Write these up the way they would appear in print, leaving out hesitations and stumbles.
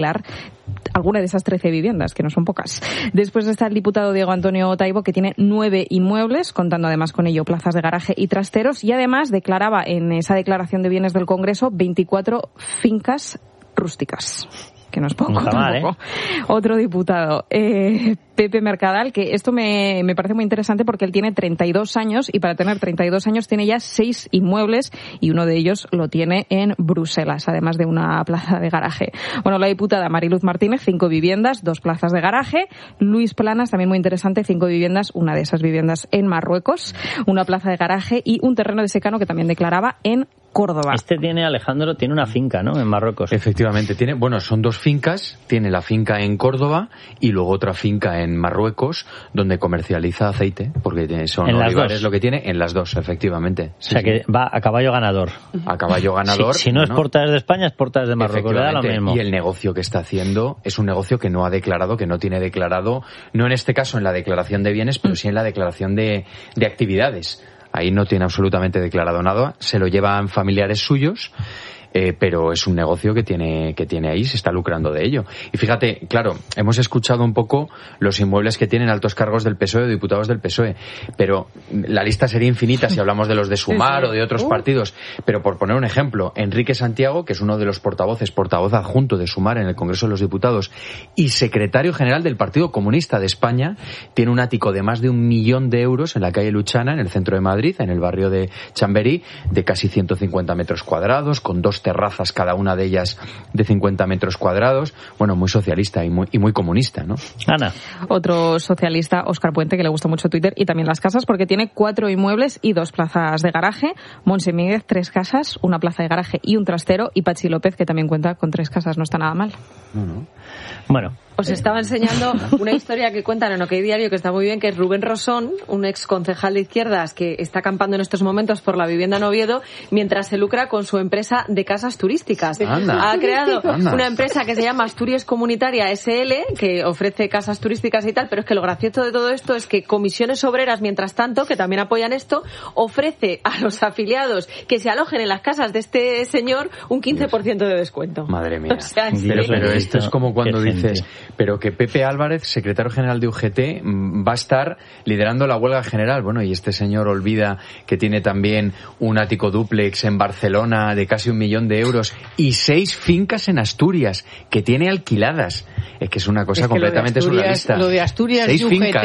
alguna de esas 13 viviendas, que no son pocas. Después está el diputado Diego Antonio Taibo, que tiene 9 inmuebles, contando además con ello plazas de garaje y trasteros, y además declaraba en esa declaración de bienes del Congreso 24 fincas rústicas. Que no es poco, tampoco. Otro diputado, Pepe Mercadal, que esto me parece muy interesante porque él tiene 32 años y para tener 32 años tiene ya 6 inmuebles y uno de ellos lo tiene en Bruselas, además de una plaza de garaje. Bueno, la diputada Mariluz Martínez, 5 viviendas, 2 plazas de garaje. Luis Planas, también muy interesante, 5 viviendas, una de esas viviendas en Marruecos, una plaza de garaje y un terreno de secano que también declaraba en Córdoba. Alejandro, tiene una finca, ¿no?, en Marruecos. Efectivamente, son 2 fincas. Tiene la finca en Córdoba y luego otra finca en Marruecos donde comercializa aceite, porque son olivares lo que tiene en las 2, efectivamente. Sí, o sea que va a caballo ganador. A caballo ganador. Si no es porta desde España, es porta desde Marruecos. Le da lo mismo. Y el negocio que está haciendo es un negocio que no ha declarado, que no tiene declarado, no en este caso en la declaración de bienes, pero sí en la declaración de actividades. Ahí no tiene absolutamente declarado nada, se lo llevan familiares suyos, pero es un negocio que tiene ahí, se está lucrando de ello. Y fíjate, claro, hemos escuchado un poco los inmuebles que tienen altos cargos del PSOE, diputados del PSOE, pero la lista sería infinita si hablamos de los de Sumar o de otros partidos. Pero por poner un ejemplo, Enrique Santiago, que es uno de los portavoz adjunto de Sumar en el Congreso de los Diputados y secretario general del Partido Comunista de España, tiene un ático de más de 1 millón de euros en la calle Luchana, en el centro de Madrid, en el barrio de Chamberí, de casi 150 metros cuadrados, con 2 terrazas, cada una de ellas de 50 metros cuadrados. Bueno, muy socialista y muy comunista, ¿no? Ana. Otro socialista, Óscar Puente, que le gusta mucho Twitter y también las casas, porque tiene 4 inmuebles y 2 plazas de garaje. Monse Míguez, 3 casas, una plaza de garaje y un trastero. Y Pachi López, que también cuenta con 3 casas. No está nada mal. No. Bueno. Os estaba enseñando una historia que cuentan en OK Diario que está muy bien, que es Rubén Rosón, un ex concejal de izquierdas que está acampando en estos momentos por la vivienda en Oviedo mientras se lucra con su empresa de casas turísticas. Anda. Ha creado una empresa que se llama Asturias Comunitaria SL, que ofrece casas turísticas y tal, pero es que lo gracioso de todo esto es que Comisiones Obreras, mientras tanto, que también apoyan esto, ofrece a los afiliados que se alojen en las casas de este señor un 15% de descuento. Madre mía. O sea, pero esto es como cuando dices, pero que Pepe Álvarez, secretario general de UGT, va a estar liderando la huelga general. Bueno, y este señor olvida que tiene también un ático dúplex en Barcelona de casi 1 millón de euros y 6 fincas en Asturias que tiene alquiladas. Es que es una cosa completamente surrealista. Lo de Asturias 6 de UGT, fincas,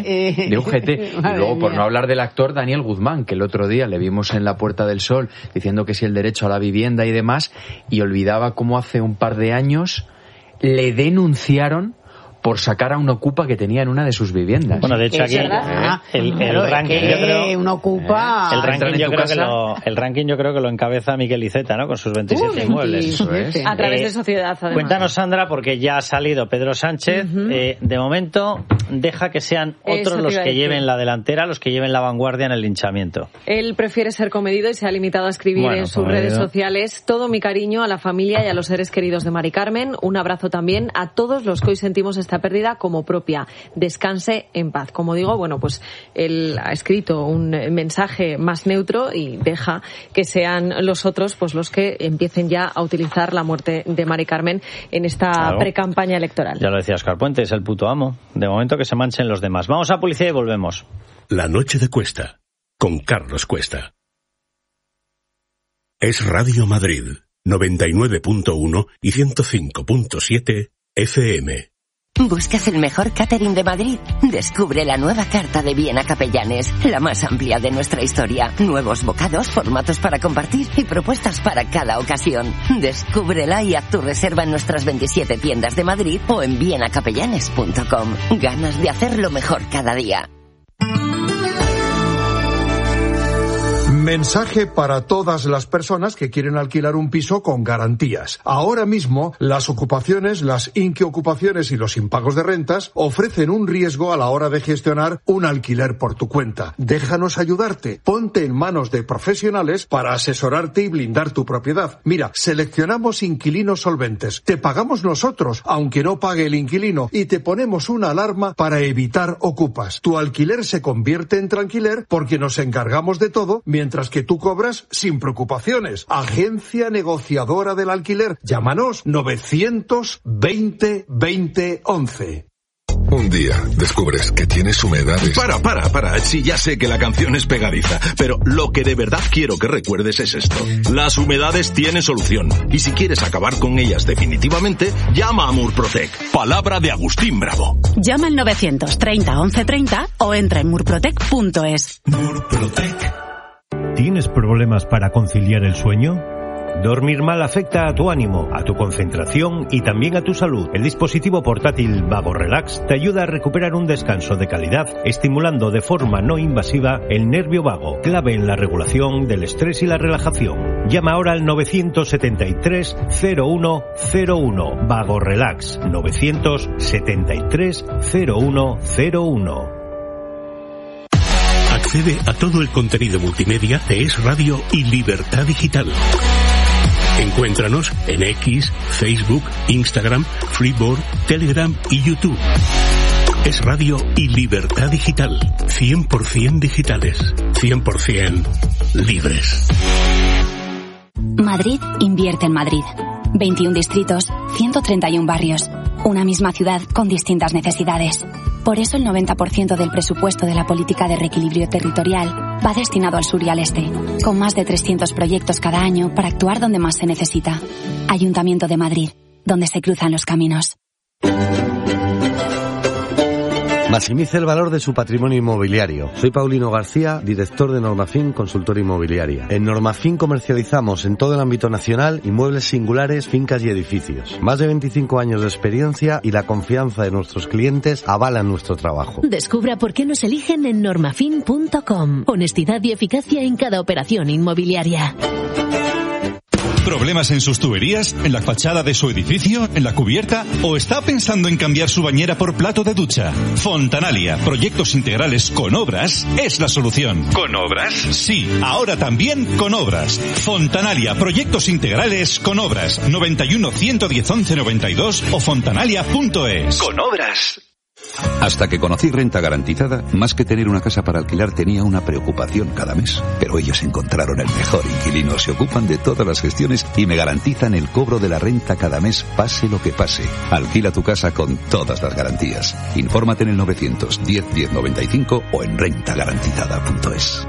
de UGT. Y luego, por no hablar del actor Daniel Guzmán, que el otro día le vimos en la Puerta del Sol diciendo que sí el derecho a la vivienda y demás, y olvidaba cómo hace un par de años le denunciaron por sacar a un ocupa que tenía en una de sus viviendas. Bueno, de hecho aquí el ranking, yo creo, un ocupa, el ranking yo creo que lo encabeza Miquel Iceta, ¿no? Con sus 27 inmuebles. Eso es. A través de Sociedad, además. Cuéntanos, Sandra, porque ya ha salido Pedro Sánchez. De momento, deja que sean otros los que lleven la delantera, los que lleven la vanguardia en el linchamiento. Él prefiere ser comedido y se ha limitado a escribir en sus redes sociales: todo mi cariño a la familia y a los seres queridos de Mari Carmen. Un abrazo también a todos los que hoy sentimos esta pérdida como propia. Descanse en paz. Como digo, bueno, pues él ha escrito un mensaje más neutro y deja que sean los otros pues los que empiecen ya a utilizar la muerte de Mari Carmen en esta precampaña electoral. Ya lo decía Óscar Puente, es el puto amo. De momento que se manchen los demás. Vamos a Policía y volvemos. La noche de Cuesta, con Carlos Cuesta. Es Radio Madrid, 99.1 y 105.7 FM. ¿Buscas el mejor catering de Madrid? Descubre la nueva carta de Viena Capellanes, la más amplia de nuestra historia. Nuevos bocados, formatos para compartir y propuestas para cada ocasión. Descúbrela y haz tu reserva en nuestras 27 tiendas de Madrid o en vienacapellanes.com. Ganas de hacerlo mejor cada día. Mensaje para todas las personas que quieren alquilar un piso con garantías. Ahora mismo, las ocupaciones, las inquiocupaciones y los impagos de rentas ofrecen un riesgo a la hora de gestionar un alquiler por tu cuenta. Déjanos ayudarte. Ponte en manos de profesionales para asesorarte y blindar tu propiedad. Mira, seleccionamos inquilinos solventes. Te pagamos nosotros, aunque no pague el inquilino, y te ponemos una alarma para evitar ocupas. Tu alquiler se convierte en tranquiler porque nos encargamos de todo mientras mientras que tú cobras sin preocupaciones. Agencia negociadora del alquiler. Llámanos 920 20 11. Un día descubres que tienes humedades. Para. Sí, ya sé que la canción es pegadiza, pero lo que de verdad quiero que recuerdes es esto. Las humedades tienen solución. Y si quieres acabar con ellas definitivamente, llama a Murprotec. Palabra de Agustín Bravo. Llama al 930 1130 o entra en murprotec.es. Murprotec. ¿Tienes problemas para conciliar el sueño? Dormir mal afecta a tu ánimo, a tu concentración y también a tu salud. El dispositivo portátil Vago Relax te ayuda a recuperar un descanso de calidad, estimulando de forma no invasiva el nervio vago, clave en la regulación del estrés y la relajación. Llama ahora al 973 0101. Vago Relax 973 0101. Accede a todo el contenido multimedia de Es Radio y Libertad Digital. Encuéntranos en X, Facebook, Instagram, Freeboard, Telegram y YouTube. Es Radio y Libertad Digital. 100% digitales. 100% libres. Madrid invierte en Madrid. 21 distritos, 131 barrios. Una misma ciudad con distintas necesidades. Por eso el 90% del presupuesto de la política de reequilibrio territorial va destinado al sur y al este, con más de 300 proyectos cada año para actuar donde más se necesita. Ayuntamiento de Madrid, donde se cruzan los caminos. Maximice el valor de su patrimonio inmobiliario. Soy Paulino García, director de Normafin Consultora Inmobiliaria. En Normafin comercializamos en todo el ámbito nacional inmuebles singulares, fincas y edificios. Más de 25 años de experiencia y la confianza de nuestros clientes avalan nuestro trabajo. Descubra por qué nos eligen en normafin.com. Honestidad y eficacia en cada operación inmobiliaria. ¿Problemas en sus tuberías? ¿En la fachada de su edificio? ¿En la cubierta? ¿O está pensando en cambiar su bañera por plato de ducha? Fontanalia, proyectos integrales con obras, es la solución. ¿Con obras? Sí, ahora también con obras. Fontanalia, proyectos integrales con obras. 91 110 11 92 o fontanalia.es. Con obras. Hasta que conocí Renta Garantizada, más que tener una casa para alquilar tenía una preocupación cada mes. Pero ellos encontraron el mejor inquilino, se ocupan de todas las gestiones y me garantizan el cobro de la renta cada mes, pase lo que pase. Alquila tu casa con todas las garantías. Infórmate en el 910 1095 o en rentagarantizada.es.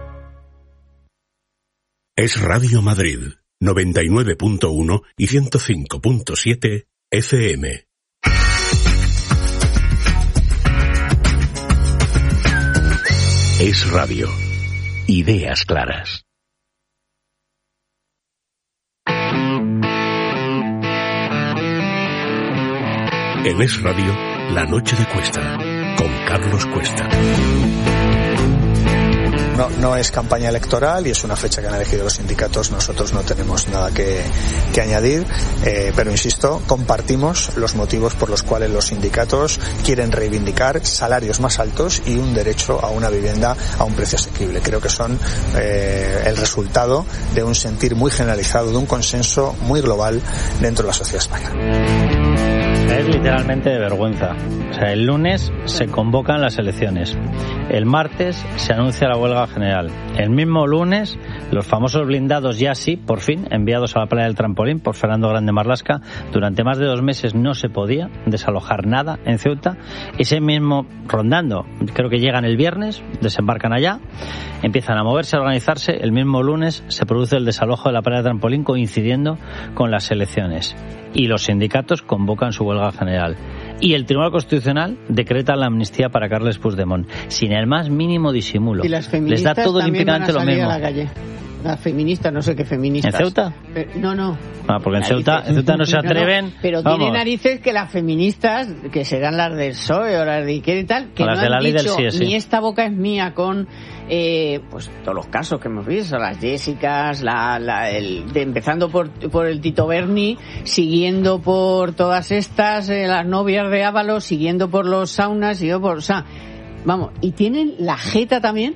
Es Radio Madrid, 99.1 y 105.7 FM. Es Radio. Ideas claras. En Es Radio, La Noche de Cuesta, con Carlos Cuesta. No es campaña electoral y es una fecha que han elegido los sindicatos. Nosotros no tenemos nada que añadir, pero insisto, compartimos los motivos por los cuales los sindicatos quieren reivindicar salarios más altos y un derecho a una vivienda a un precio asequible. Creo que son el resultado de un sentir muy generalizado, de un consenso muy global dentro de la sociedad española. Es literalmente de vergüenza. O sea, el lunes se convocan las elecciones. El martes se anuncia la huelga general. El mismo lunes, los famosos blindados ya sí, por fin, enviados a la playa del Trampolín por Fernando Grande Marlaska. Durante más de 2 meses no se podía desalojar nada en Ceuta. Ese mismo rondando, creo que llegan el viernes, desembarcan allá, empiezan a moverse, a organizarse. El mismo lunes se produce el desalojo de la playa del Trampolín coincidiendo con las elecciones. Y los sindicatos convocan su huelga general. Y el Tribunal Constitucional decreta la amnistía para Carles Puigdemont, sin el más mínimo disimulo. Y las feministas les da todo olímpicamente lo mismo. A la calle. Las feministas, no sé qué feministas. ¿En Ceuta? No. Ah, porque en Ceuta no se atreven. No, pero tiene narices que las feministas, que serán las del PSOE o las de Izquierda y tal, que las no de la han ley dicho del sí. ni esta boca es mía con pues todos los casos que hemos visto, las Jessicas, empezando por el Tito Berni, siguiendo por todas estas, las novias de Ábalos, siguiendo por los saunas, y tienen la jeta también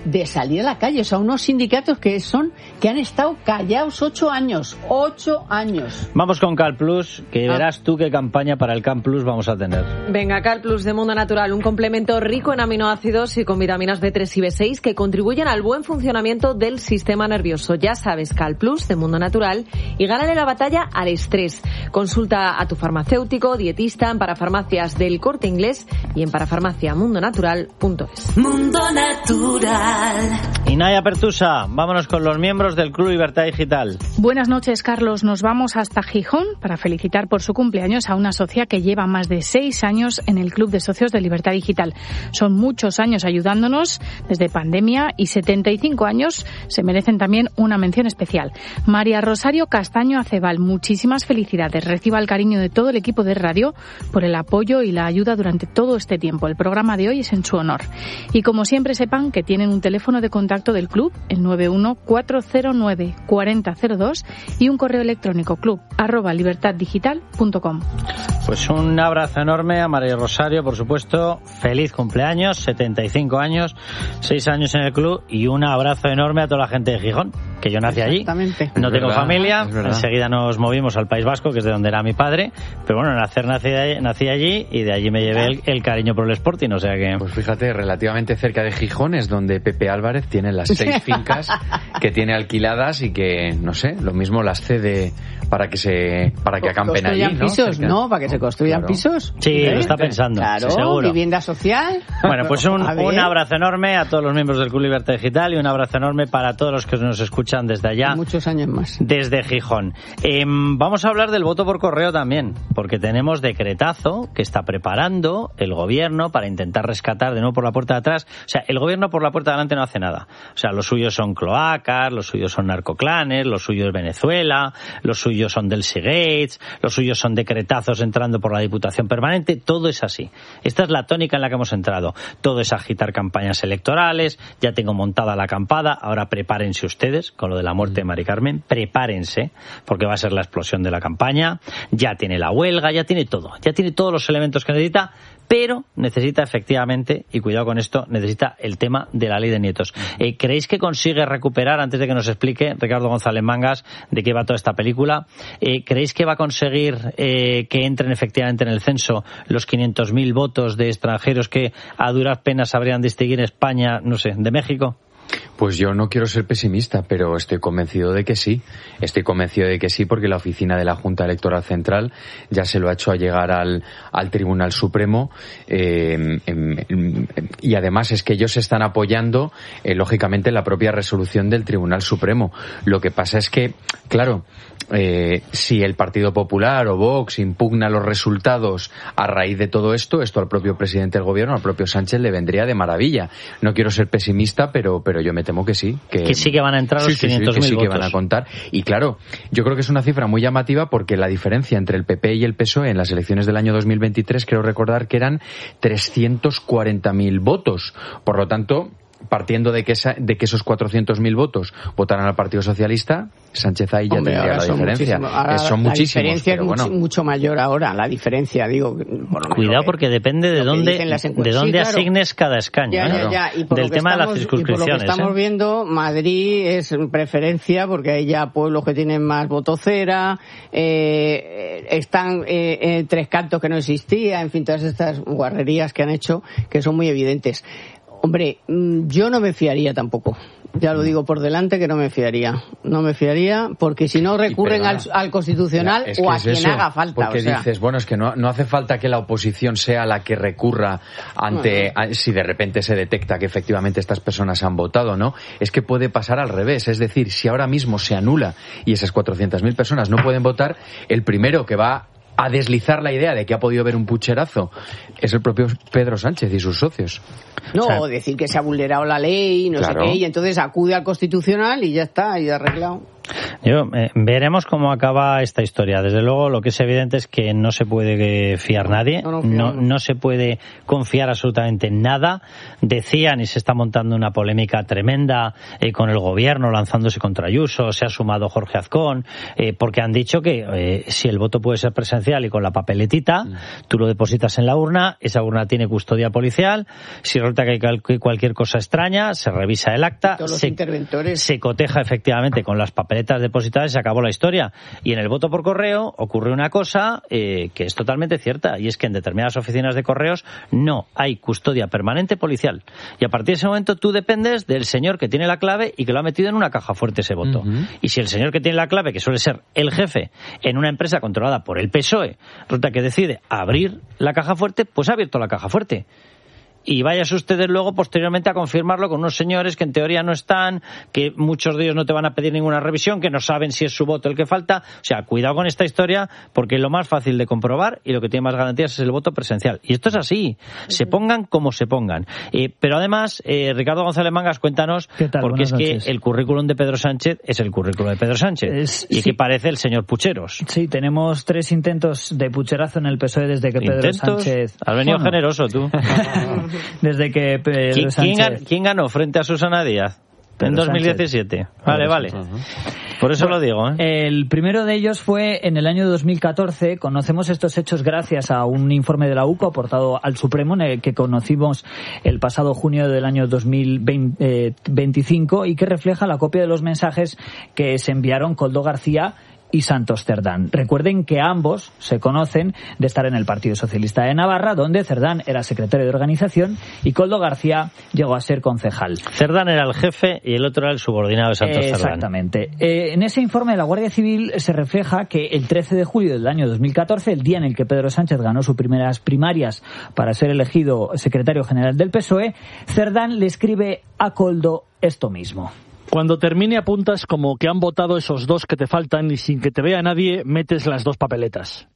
de salir a la calle. O sea, unos sindicatos que han estado callados 8 años. 8 años. Vamos con Cal Plus, que verás tú qué campaña para el Cal Plus vamos a tener. Venga, Cal Plus de Mundo Natural, un complemento rico en aminoácidos y con vitaminas B3 y B6 que contribuyen al buen funcionamiento del sistema nervioso. Ya sabes, Cal Plus de Mundo Natural, y gánale la batalla al estrés. Consulta a tu farmacéutico, dietista en Parafarmacias del Corte Inglés y en parafarmaciamundonatural.es. Mundo Natural. Y Naya Pertusa, vámonos con los miembros del Club Libertad Digital. Buenas noches, Carlos. Nos vamos hasta Gijón para felicitar por su cumpleaños a una socia que lleva más de 6 años en el Club de Socios de Libertad Digital. Son muchos años ayudándonos desde pandemia y 75 años se merecen también una mención especial. María Rosario Castaño Acebal, muchísimas felicidades. Reciba el cariño de todo el equipo de radio por el apoyo y la ayuda durante todo este tiempo. El programa de hoy es en su honor. Y como siempre sepan que tienen un teléfono de contacto del club, el 914094002 y un correo electrónico club@libertaddigital.com. Pues un abrazo enorme a María Rosario, por supuesto. Feliz cumpleaños, 75 años, 6 años en el club, y un abrazo enorme a toda la gente de Gijón, que yo nací allí. No tengo familia, enseguida nos movimos al País Vasco, que es de donde era mi padre, pero bueno, nací allí y de allí me llevé el cariño por el Sporting, o sea que... Pues fíjate, relativamente cerca de Gijón es donde Pepe Álvarez tiene las 6 fincas que tiene alquiladas y que, no sé, lo mismo las cede para que acampen allí, ¿no? Pisos, ¿no? Para que se construyan pisos. Sí, lo está pensando, claro, seguro. Vivienda social. Bueno, pues un abrazo enorme a todos los miembros del Club Libertad Digital y un abrazo enorme para todos los que nos escuchan desde allá. Muchos años más. Desde Gijón. Vamos a hablar del voto por correo también, porque tenemos decretazo que está preparando el gobierno para intentar rescatar de nuevo por la puerta de atrás. O sea, el gobierno por la puerta de adelante no hace nada. O sea, los suyos son cloacas, los suyos son narcoclanes, los suyos es Venezuela, los suyos son Delcy Gates, los suyos son decretazos entrando por la Diputación Permanente. Todo es así. Esta es la tónica en la que hemos entrado. Todo es agitar campañas electorales. Ya tengo montada la acampada. Ahora prepárense ustedes con lo de la muerte de Mari Carmen. Prepárense, porque va a ser la explosión de la campaña. Ya tiene la huelga, ya tiene todo. Ya tiene todos los elementos que necesita, pero necesita efectivamente, y cuidado con esto, necesita el tema de la ley de nietos. ¿Creéis que consigue recuperar, antes de que nos explique Ricardo González Mangas de qué va toda esta película, creéis que va a conseguir que entren efectivamente en el censo los 500.000 votos de extranjeros que a duras penas sabrían distinguir España, no sé, de México? Pues yo no quiero ser pesimista, pero estoy convencido de que sí. Estoy convencido de que sí, porque la oficina de la Junta Electoral Central ya se lo ha hecho llegar al Tribunal Supremo, y además es que ellos están apoyando, lógicamente, la propia resolución del Tribunal Supremo. Lo que pasa es que, claro, si el Partido Popular o Vox impugna los resultados a raíz de todo esto al propio presidente del gobierno, al propio Sánchez, le vendría de maravilla. No quiero ser pesimista, pero yo me temo que sí. Que sí que van a entrar los 500.000 votos. Sí que van a contar. Y claro, yo creo que es una cifra muy llamativa, porque la diferencia entre el PP y el PSOE en las elecciones del año 2023, creo recordar que eran 340.000 votos. Por lo tanto, partiendo de que esos 400.000 votos votaran al Partido Socialista, Sánchez ahí ya tendría la diferencia. Son muchísimos. La diferencia es mucho mayor ahora, la diferencia, digo. Cuidado, porque depende de dónde asignes cada escaño. Y por del tema de las circunscripciones. Y por lo que estamos viendo, Madrid es preferencia, porque hay ya pueblos que tienen más votocera, están tres cantos que no existía, en fin, todas estas guarrerías que han hecho, que son muy evidentes. Hombre, yo no me fiaría tampoco. Ya lo digo por delante que no me fiaría. No me fiaría, porque si no recurren al Constitucional o a quien haga falta. Porque dices, bueno, es que no hace falta que la oposición sea la que recurra si de repente se detecta que efectivamente estas personas han votado, ¿no? Es que puede pasar al revés. Es decir, si ahora mismo se anula y esas 400.000 personas no pueden votar, el primero que va a deslizar la idea de que ha podido haber un pucherazo es el propio Pedro Sánchez y sus socios. No, decir que se ha vulnerado la ley, no sé qué, y entonces acude al Constitucional y ya está, y arreglado. Veremos cómo acaba esta historia. Desde luego, lo que es evidente es que no se puede fiar nadie, no se puede confiar absolutamente en nada. Decían, y se está montando una polémica tremenda con el gobierno, lanzándose contra Ayuso, se ha sumado Jorge Azcón, porque han dicho que si el voto puede ser presencial y con la papeletita, tú lo depositas en la urna, esa urna tiene custodia policial, si resulta que hay cualquier cosa extraña, se revisa el acta, se coteja efectivamente con las papeletas depositadas y se acabó la historia. Y en el voto por correo ocurre una cosa que es totalmente cierta, y es que en determinadas oficinas de correos no hay custodia permanente policial. Y a partir de ese momento tú dependes del señor que tiene la clave y que lo ha metido en una caja fuerte ese voto. Y si el señor que tiene la clave, que suele ser el jefe en una empresa controlada por el PSOE, resulta que decide abrir la caja fuerte, pues ha abierto la caja fuerte. Y váyase ustedes luego posteriormente a confirmarlo con unos señores que en teoría no están, que muchos de ellos no te van a pedir ninguna revisión, que no saben si es su voto el que falta. O sea, cuidado con esta historia, porque lo más fácil de comprobar y lo que tiene más garantías es el voto presencial. Y esto es así, se pongan como se pongan. Pero además, Ricardo González Mangas, cuéntanos, porque es que el currículum de Pedro Sánchez es el currículum de Pedro Sánchez. Y que parece el señor Pucheros. Sí, tenemos 3 intentos de pucherazo en el PSOE desde que Pedro Sánchez... Has venido generoso tú. Desde que Pedro Sánchez... ¿Quién ganó frente a Susana Díaz? En 2017. Vale. Por eso lo digo, El primero de ellos fue en el año 2014. Conocemos estos hechos gracias a un informe de la UCO aportado al Supremo, en el que conocimos el pasado junio del año 2025 y que refleja la copia de los mensajes que se enviaron Koldo García y Santos Cerdán. Recuerden que ambos se conocen de estar en el Partido Socialista de Navarra, donde Cerdán era secretario de organización y Koldo García llegó a ser concejal. Cerdán era el jefe y el otro era el subordinado de Santos Cerdán. Exactamente. En ese informe de la Guardia Civil se refleja que el 13 de julio del año 2014, el día en el que Pedro Sánchez ganó sus primeras primarias para ser elegido secretario general del PSOE, Cerdán le escribe a Koldo esto mismo. Cuando termine apuntas como que han votado esos 2 que te faltan y sin que te vea nadie metes las 2 papeletas.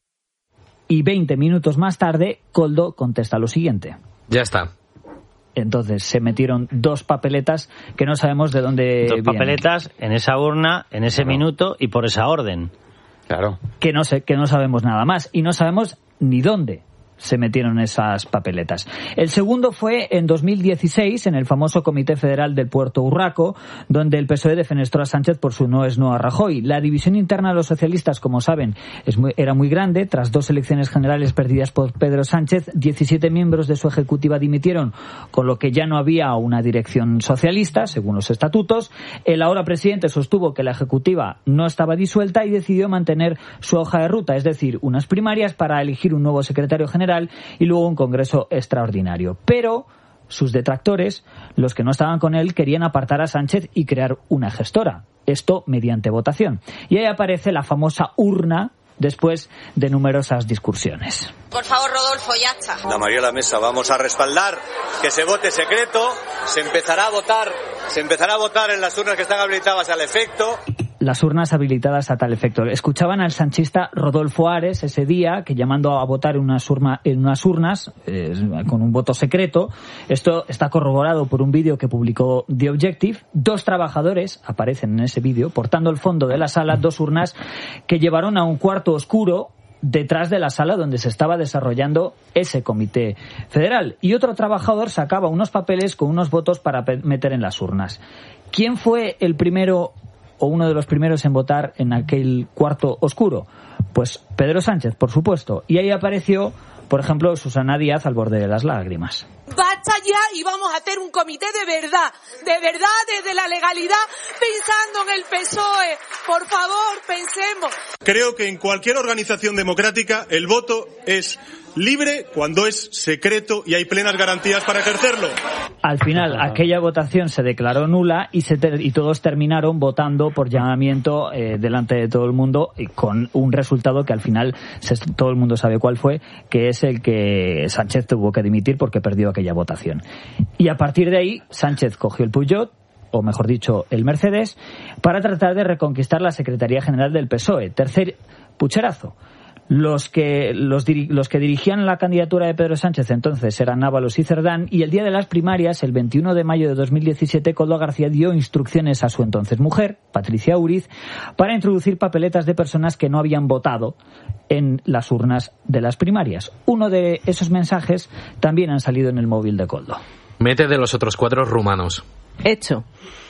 Y 20 minutos más tarde, Koldo contesta lo siguiente. Ya está. Entonces se metieron 2 papeletas que no sabemos de dónde vienen. 2 papeletas en esa urna, en ese minuto y por esa orden. Claro. Que no sabemos nada más y no sabemos ni dónde se metieron esas papeletas. El segundo fue en 2016, en el famoso Comité Federal del Puerto Urraco, donde el PSOE defenestró a Sánchez por su no es no a Rajoy. La división interna de los socialistas, como saben, era muy grande. Tras 2 elecciones generales perdidas por Pedro Sánchez, 17 miembros de su ejecutiva dimitieron, con lo que ya no había una dirección socialista, según los estatutos. El ahora presidente sostuvo que la ejecutiva no estaba disuelta y decidió mantener su hoja de ruta, es decir, unas primarias para elegir un nuevo secretario general y luego un congreso extraordinario. Pero sus detractores, los que no estaban con él, querían apartar a Sánchez y crear una gestora. Esto mediante votación. Y ahí aparece la famosa urna después de numerosas discusiones. Por favor, Rodolfo, ya está. La mayoría de la mesa, vamos a respaldar que se vote secreto, se empezará a votar en las urnas que están habilitadas al efecto. Las urnas habilitadas a tal efecto. Escuchaban al sanchista Rodolfo Ares ese día, que llamando a votar en unas urnas con un voto secreto. Esto está corroborado por un vídeo que publicó The Objective. 2 trabajadores aparecen en ese vídeo portando el fondo de la sala, 2 urnas que llevaron a un cuarto oscuro detrás de la sala donde se estaba desarrollando ese comité federal. Y otro trabajador sacaba unos papeles con unos votos para meter en las urnas. ¿Quién fue el primero o uno de los primeros en votar en aquel cuarto oscuro? Pues Pedro Sánchez, por supuesto. Y ahí apareció, por ejemplo, Susana Díaz al borde de las lágrimas. Basta ya y vamos a hacer un comité de verdad, desde la legalidad, pensando en el PSOE. Por favor, pensemos. Creo que en cualquier organización democrática el voto es libre cuando es secreto y hay plenas garantías para ejercerlo. Al final, aquella votación se declaró nula y todos terminaron votando por llamamiento delante de todo el mundo, con un resultado que al final todo el mundo sabe cuál fue, que es el que Sánchez tuvo que dimitir porque perdió aquella votación. Y a partir de ahí, Sánchez cogió el Peugeot, o mejor dicho, el Mercedes, para tratar de reconquistar la Secretaría General del PSOE. Tercer pucherazo. Los que dirigían la candidatura de Pedro Sánchez entonces eran Ábalos y Cerdán, y el día de las primarias, el 21 de mayo de 2017, Koldo García dio instrucciones a su entonces mujer, Patricia Úriz, para introducir papeletas de personas que no habían votado en las urnas de las primarias. Uno de esos mensajes también han salido en el móvil de Koldo. Mete de los otros cuadros rumanos. Hecho.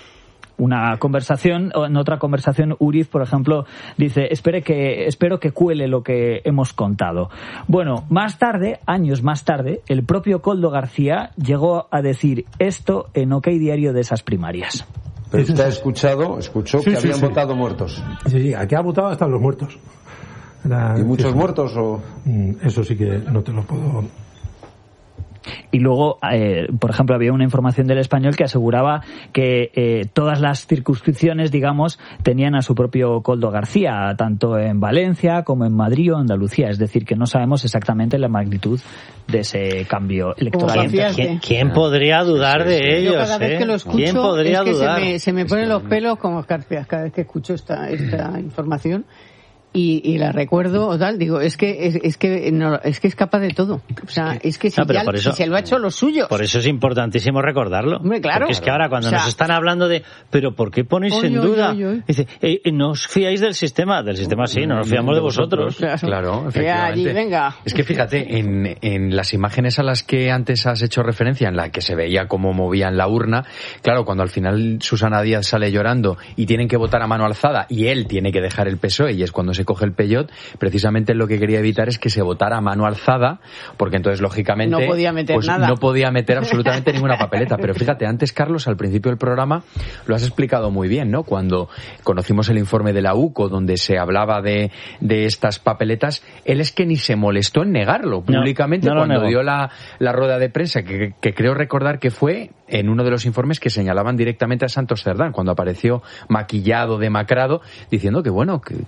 En otra conversación, Úriz, por ejemplo, dice, espero que cuele lo que hemos contado. Bueno, años más tarde, el propio Koldo García llegó a decir esto en OK Diario de esas primarias. Pero usted escuchó que habían votado muertos. Sí, aquí ha votado hasta los muertos. ¿Y muchos muertos o...? Eso sí que no te lo puedo... Y luego, por ejemplo, había una información del Español que aseguraba que todas las circunscripciones, digamos, tenían a su propio Koldo García, tanto en Valencia como en Madrid o Andalucía. Es decir, que no sabemos exactamente la magnitud de ese cambio electoral. ¿Quién podría dudar de ellos? Yo cada vez que lo escucho, ¿Quién podría dudar? Se me ponen los pelos como escarpias cada vez que escucho esta información. Y la recuerdo o tal, digo, es que es capaz de todo. O sea, es que si se lo ha hecho lo suyo. Por eso es importantísimo recordarlo. Hombre, claro. Porque es que ahora cuando nos están hablando de, pero ¿por qué ponéis en duda? Dice, no os fiáis del sistema. Del sistema sí, no nos fiamos de vosotros. Claro, efectivamente. Allí, venga. Es que fíjate, en las imágenes a las que antes has hecho referencia, en la que se veía cómo movían la urna, claro, cuando al final Susana Díaz sale llorando y tienen que votar a mano alzada y él tiene que dejar el PSOE y es cuando se coge el peyot, precisamente lo que quería evitar es que se votara a mano alzada, porque entonces lógicamente no podía meter nada. No podía meter absolutamente ninguna papeleta. Pero fíjate, antes, Carlos, al principio del programa lo has explicado muy bien, ¿no? Cuando conocimos el informe de la UCO donde se hablaba de estas papeletas, él es que ni se molestó en negarlo públicamente cuando dio la rueda de prensa, que creo recordar que fue en uno de los informes que señalaban directamente a Santos Cerdán, cuando apareció maquillado, demacrado, diciendo que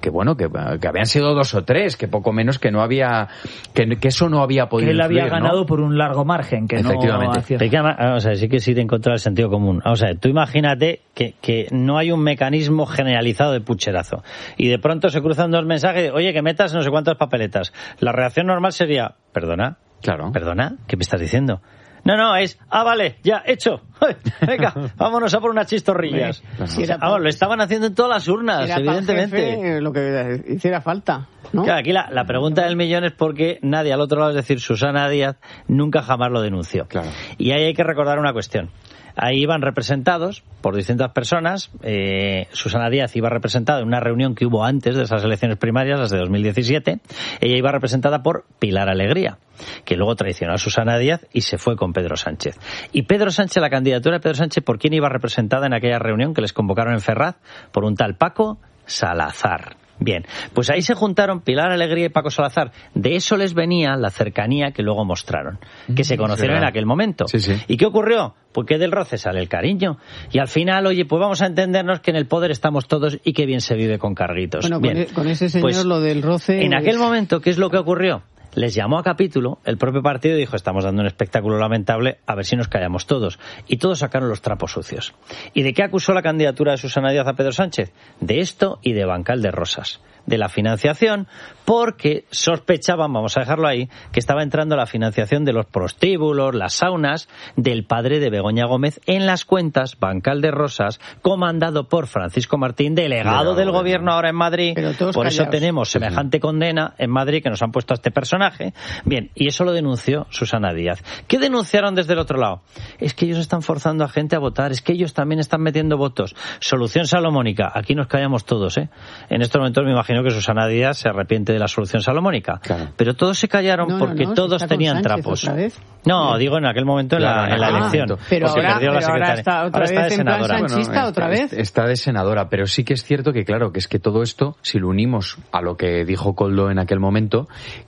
habían sido 2 o 3, que poco menos que no había, que eso no había podido que él influir, había ganado, ¿no? Por un largo margen, que efectivamente. No hacía... Vamos a ver, sí que sí de encontrar el sentido común. Vamos a ver, tú imagínate que no hay un mecanismo generalizado de pucherazo y de pronto se cruzan 2 mensajes de, oye, que metas no sé cuántas papeletas. La reacción normal sería, ¿perdona? Claro. ¿Perdona? ¿Qué me estás diciendo? No, es, vale, ya, hecho. Venga, vámonos a por unas chistorrillas. Lo estaban haciendo en todas las urnas, evidentemente. Jefe, lo que hiciera falta, ¿no? Claro, aquí la pregunta del millón es por qué nadie al otro lado, es decir, Susana Díaz, nunca jamás lo denunció. Claro. Y ahí hay que recordar una cuestión. Ahí iban representados por distintas personas. Susana Díaz iba representada en una reunión que hubo antes de esas elecciones primarias, las de 2017. Ella iba representada por Pilar Alegría, que luego traicionó a Susana Díaz y se fue con Pedro Sánchez. Y Pedro Sánchez, la candidatura de Pedro Sánchez, ¿por quién iba representada en aquella reunión que les convocaron en Ferraz? Por un tal Paco Salazar. Bien, pues ahí se juntaron Pilar Alegría y Paco Salazar. De eso les venía la cercanía que luego mostraron, que se conocieron en aquel momento. Sí, sí. ¿Y qué ocurrió? Pues que del roce sale el cariño. Y al final, oye, pues vamos a entendernos que en el poder estamos todos y que bien se vive con carguitos. Bueno, bien, con ese señor pues, lo del roce... En aquel momento, ¿qué es lo que ocurrió? Les llamó a capítulo, el propio partido dijo, estamos dando un espectáculo lamentable, a ver si nos callamos todos. Y todos sacaron los trapos sucios. ¿Y de qué acusó la candidatura de Susana Díaz a Pedro Sánchez? De esto y de Bancal de Rosas. De la financiación, porque sospechaban, vamos a dejarlo ahí, que estaba entrando la financiación de los prostíbulos, las saunas, del padre de Begoña Gómez en las cuentas Bancal de Rosas, comandado por Francisco Martín, delegado del gobierno ahora en Madrid. Por eso tenemos semejante condena en Madrid que nos han puesto a este personaje. Bien, y eso lo denunció Susana Díaz. ¿Qué denunciaron desde el otro lado? Es que ellos están forzando a gente a votar, es que ellos también están metiendo votos. Solución salomónica, aquí nos callamos todos, ¿eh? En estos momentos me imagino que Susana Díaz se arrepiente de la solución salomónica. Claro. Pero todos se callaron porque todos tenían trapos. No, digo en aquel momento en la elección. Pero ahora está otra vez de senadora. ¿Otra vez? Está de senadora, pero sí que es cierto que, claro, que es que todo esto, si lo unimos a lo que dijo Koldo en aquel momento, que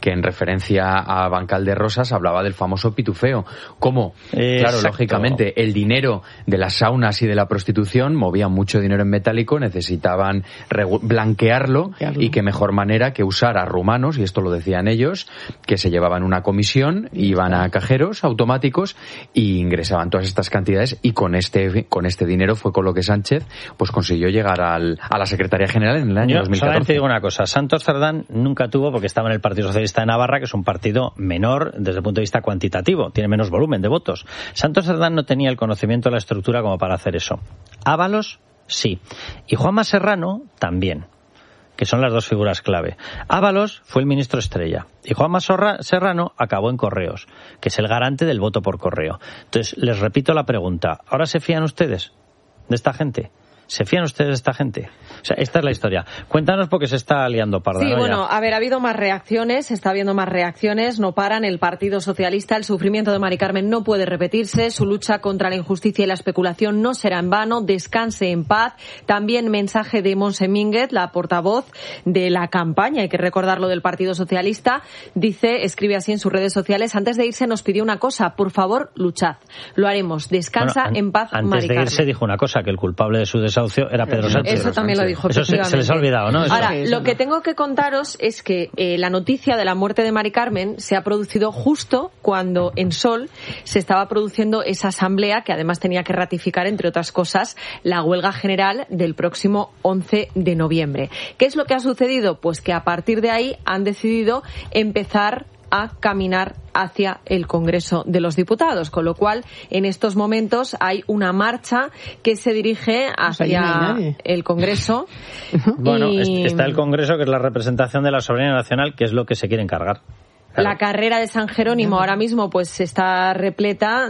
referencia a Bancal de Rosas, hablaba del famoso pitufeo. ¿Cómo? Claro, lógicamente, el dinero de las saunas y de la prostitución movían mucho dinero en metálico, necesitaban blanquearlo, y qué mejor manera que usar a rumanos, y esto lo decían ellos, que se llevaban una comisión, iban a cajeros automáticos y ingresaban todas estas cantidades, y con este dinero fue con lo que Sánchez pues consiguió llegar a la Secretaría General en el año 2014. Solamente digo una cosa, Santos Cerdán nunca tuvo, porque estaba en el Partido Socialista de Navarra, que es un partido menor desde el punto de vista cuantitativo, tiene menos volumen de votos. Santos Cerdán no tenía el conocimiento de la estructura como para hacer eso. Ábalos, sí. Y Juanma Serrano, también, que son las dos figuras clave. Ábalos fue el ministro estrella y Juanma Serrano acabó en Correos, que es el garante del voto por correo. Entonces, les repito la pregunta, ¿ahora se fían ustedes de esta gente? ¿Se fían ustedes de esta gente? O sea, esta es la historia. Cuéntanos, porque se está liando parda. Sí, ¿no? bueno, Ya. a ver, ha habido más reacciones, está habiendo más reacciones, no paran. El Partido Socialista, el sufrimiento de Mari Carmen no puede repetirse, su lucha contra la injusticia y la especulación no será en vano, descanse en paz. También mensaje de Montse Mínguez, la portavoz de la campaña, hay que recordarlo, del Partido Socialista, dice, escribe así en sus redes sociales, antes de irse nos pidió una cosa, por favor, luchad. Lo haremos, descansa en paz, Mari Carmen. Antes de irse dijo una cosa, que el culpable de su desahucio era Pedro Sánchez. Eso también lo dijo. Eso se les ha olvidado, ¿no? Eso. Ahora, lo que tengo que contaros es que la noticia de la muerte de Mari Carmen se ha producido justo cuando en Sol se estaba produciendo esa asamblea que además tenía que ratificar, entre otras cosas, la huelga general del próximo 11 de noviembre. ¿Qué es lo que ha sucedido? Pues que a partir de ahí han decidido empezar a caminar hacia el Congreso de los Diputados, con lo cual en estos momentos hay una marcha que se dirige hacia el Congreso. Bueno, está el Congreso, que es la representación de la soberanía nacional, que es lo que se quiere encargar. Claro. La carrera de San Jerónimo ahora mismo pues está repleta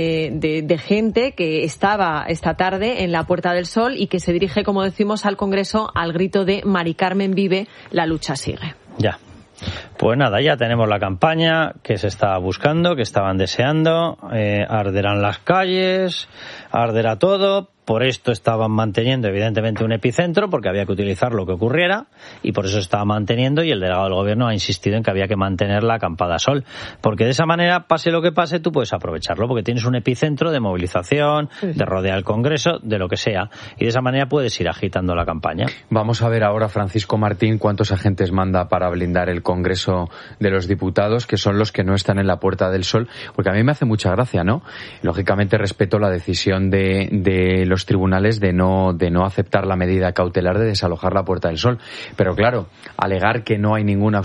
de gente que estaba esta tarde en la Puerta del Sol y que se dirige, como decimos, al Congreso al grito de Mari Carmen vive, la lucha sigue. Ya. Pues nada, ya tenemos la campaña que se estaba buscando, que estaban deseando, arderán las calles, arderá todo. Por esto estaban manteniendo, evidentemente, un epicentro, porque había que utilizar lo que ocurriera, y por eso estaba manteniendo, y el delegado del gobierno ha insistido en que había que mantener la acampada a Sol, porque de esa manera, pase lo que pase, tú puedes aprovecharlo, porque tienes un epicentro de movilización, de rodear el Congreso, de lo que sea, y de esa manera puedes ir agitando la campaña. Vamos a ver ahora, Francisco Martín, cuántos agentes manda para blindar el Congreso de los Diputados, que son los que no están en la Puerta del Sol, porque a mí me hace mucha gracia, ¿no? Lógicamente respeto la decisión de los tribunales de no aceptar la medida cautelar de desalojar la Puerta del Sol, pero claro, alegar que no hay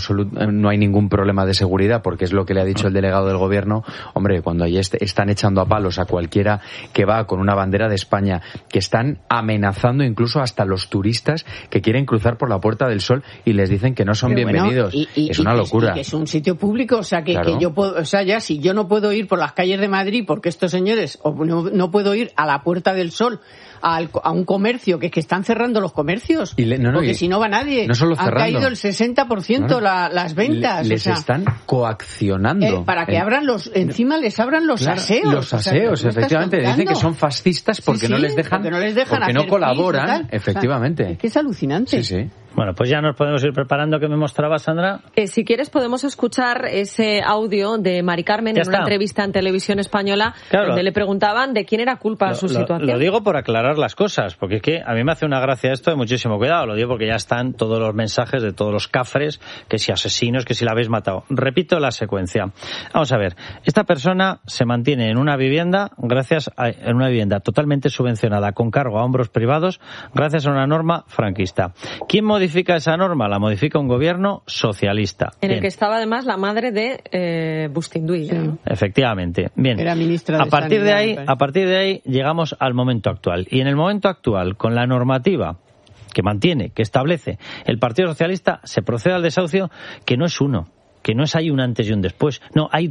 ningún problema de seguridad, porque es lo que le ha dicho el delegado del gobierno. Hombre, cuando ahí están echando a palos a cualquiera que va con una bandera de España, que están amenazando incluso hasta los turistas que quieren cruzar por la Puerta del Sol y les dicen que no son bienvenidos. Es una locura. Y que es un sitio público, o sea, claro, que yo puedo, o sea, ya si yo no puedo ir por las calles de Madrid porque estos señores, o no puedo ir a la Puerta del Sol, a un comercio, que es que están cerrando los comercios, porque si no va nadie, no solo han caído el 60% las ventas. Les están coaccionando. Para que abran encima les abran los aseos. Los aseos, efectivamente, dicen que son fascistas porque no les dejan, porque no colaboran, efectivamente. O sea, es que es alucinante. Sí. Bueno, pues ya nos podemos ir preparando, que me mostraba Sandra. Si quieres podemos escuchar ese audio de Mari Carmen en una entrevista en Televisión Española, donde le preguntaban de quién era culpa su situación. Lo digo por aclarar las cosas, porque es que a mí me hace una gracia esto de muchísimo cuidado. Lo digo porque ya están todos los mensajes de todos los cafres, que si asesinos, que si la habéis matado. Repito la secuencia. Vamos a ver, esta persona se mantiene en una vivienda en una vivienda totalmente subvencionada, con cargo a hombros privados, gracias a una norma franquista. ¿Quién modifica esa norma? La modifica un gobierno socialista. En el que estaba además la madre de Bustinduy. Sí. ¿No? Efectivamente. Bien. Era ministra de a partir de ahí llegamos al momento actual. Y en el momento actual, con la normativa que mantiene, que establece el Partido Socialista, se procede al desahucio, que no es uno, que no es ahí un antes y un después. No, hay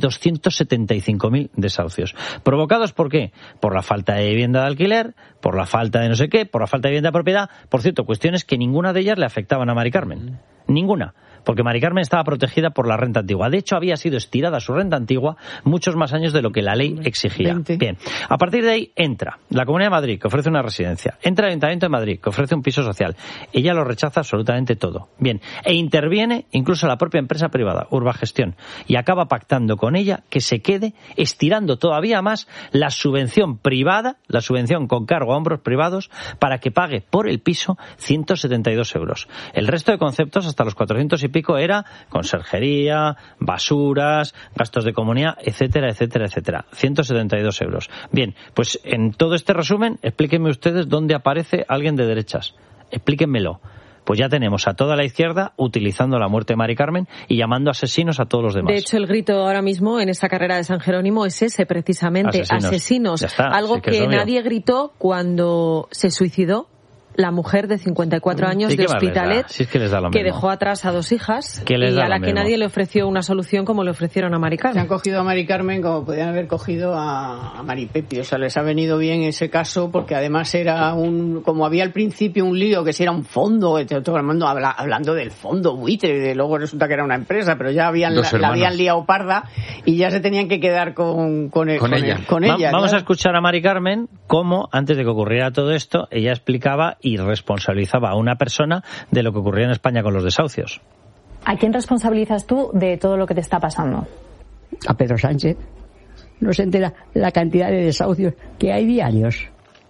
275.000 desahucios. ¿Provocados por qué? Por la falta de vivienda de alquiler, por la falta de no sé qué, por la falta de vivienda de propiedad. Por cierto, cuestiones que ninguna de ellas le afectaban a Mari Carmen. Ninguna. porque Mari Carmen estaba protegida por la renta antigua. De hecho, había sido estirada su renta antigua muchos más años de lo que la ley exigía. 20. Bien, a partir de ahí entra la Comunidad de Madrid, que ofrece una residencia, entra el Ayuntamiento de Madrid, que ofrece un piso social. Ella lo rechaza absolutamente todo. Bien, e interviene incluso la propia empresa privada, Urbagestión, y acaba pactando con ella que se quede estirando todavía más la subvención privada, la subvención con cargo a hombros privados, para que pague por el piso 172 euros. El resto de conceptos, hasta los 400 y pico, era conserjería, basuras, gastos de comunidad, etcétera, etcétera, etcétera. 172 euros. Bien, pues en todo este resumen, explíquenme ustedes dónde aparece alguien de derechas. Explíquenmelo. Pues ya tenemos a toda la izquierda utilizando la muerte de Mari Carmen y llamando asesinos a todos los demás. De hecho, el grito ahora mismo en esta carrera de San Jerónimo es ese, precisamente, asesinos. Ya está, algo sí que nadie gritó cuando se suicidó la mujer de 54 años de Hospitalet, si es que les da lo que mismo. dejó atrás a 2 hijas Que les y da a la lo que mismo. nadie le ofreció una solución como le ofrecieron a Mari Se Carmen. han cogido a Mari Carmen como podían haber cogido a Mari Pepi. O sea, les ha venido bien ese caso porque además era como había al principio un lío que si era un fondo, todo el mundo hablando del fondo buitre, y luego resulta que era una empresa, pero ya la habían liado parda y ya se tenían que quedar con ella. Vamos a escuchar a Mari Carmen cómo, antes de que ocurriera todo esto, ella explicaba y responsabilizaba a una persona de lo que ocurría en España con los desahucios. ¿A quién responsabilizas tú de todo lo que te está pasando? A Pedro Sánchez. No se entera la cantidad de desahucios que hay diarios.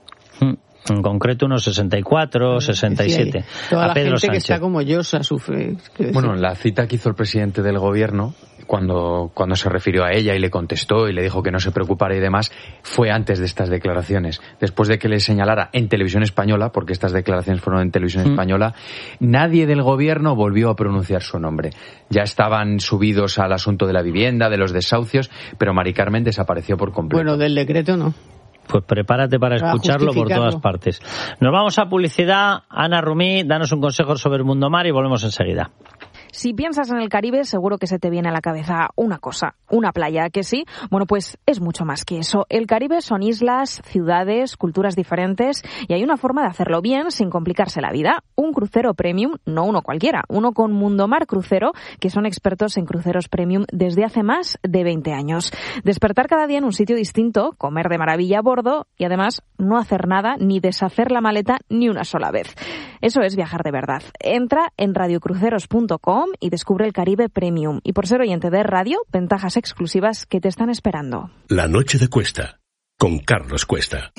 En concreto unos 64, 67. Sí, toda a la Pedro gente Sánchez. que está como Llosa sufre. Bueno, la cita que hizo el presidente del gobierno, cuando se refirió a ella y le contestó y le dijo que no se preocupara y demás, fue antes de estas declaraciones. Después de que le señalara en Televisión Española, porque estas declaraciones fueron en Televisión Española, nadie del gobierno volvió a pronunciar su nombre. Ya estaban subidos al asunto de la vivienda, de los desahucios, pero Mari Carmen desapareció por completo. Bueno, del decreto no. Pues prepárate para escucharlo por todas partes. Nos vamos a publicidad. Ana Rumí, danos un consejo sobre el mundo mar y volvemos enseguida. Si piensas en el Caribe, seguro que se te viene a la cabeza una cosa, una playa, ¿que sí? Bueno, pues es mucho más que eso. El Caribe son islas, ciudades, culturas diferentes y hay una forma de hacerlo bien sin complicarse la vida. Un crucero premium, no uno cualquiera, uno con Mundomar Crucero, que son expertos en cruceros premium desde hace más de 20 años. Despertar cada día en un sitio distinto, comer de maravilla a bordo y además no hacer nada ni deshacer la maleta ni una sola vez. Eso es viajar de verdad. Entra en radiocruceros.com y descubre el Caribe Premium. Y por ser oyente de radio, ventajas exclusivas que te están esperando. La noche de Cuesta, con Carlos Cuesta.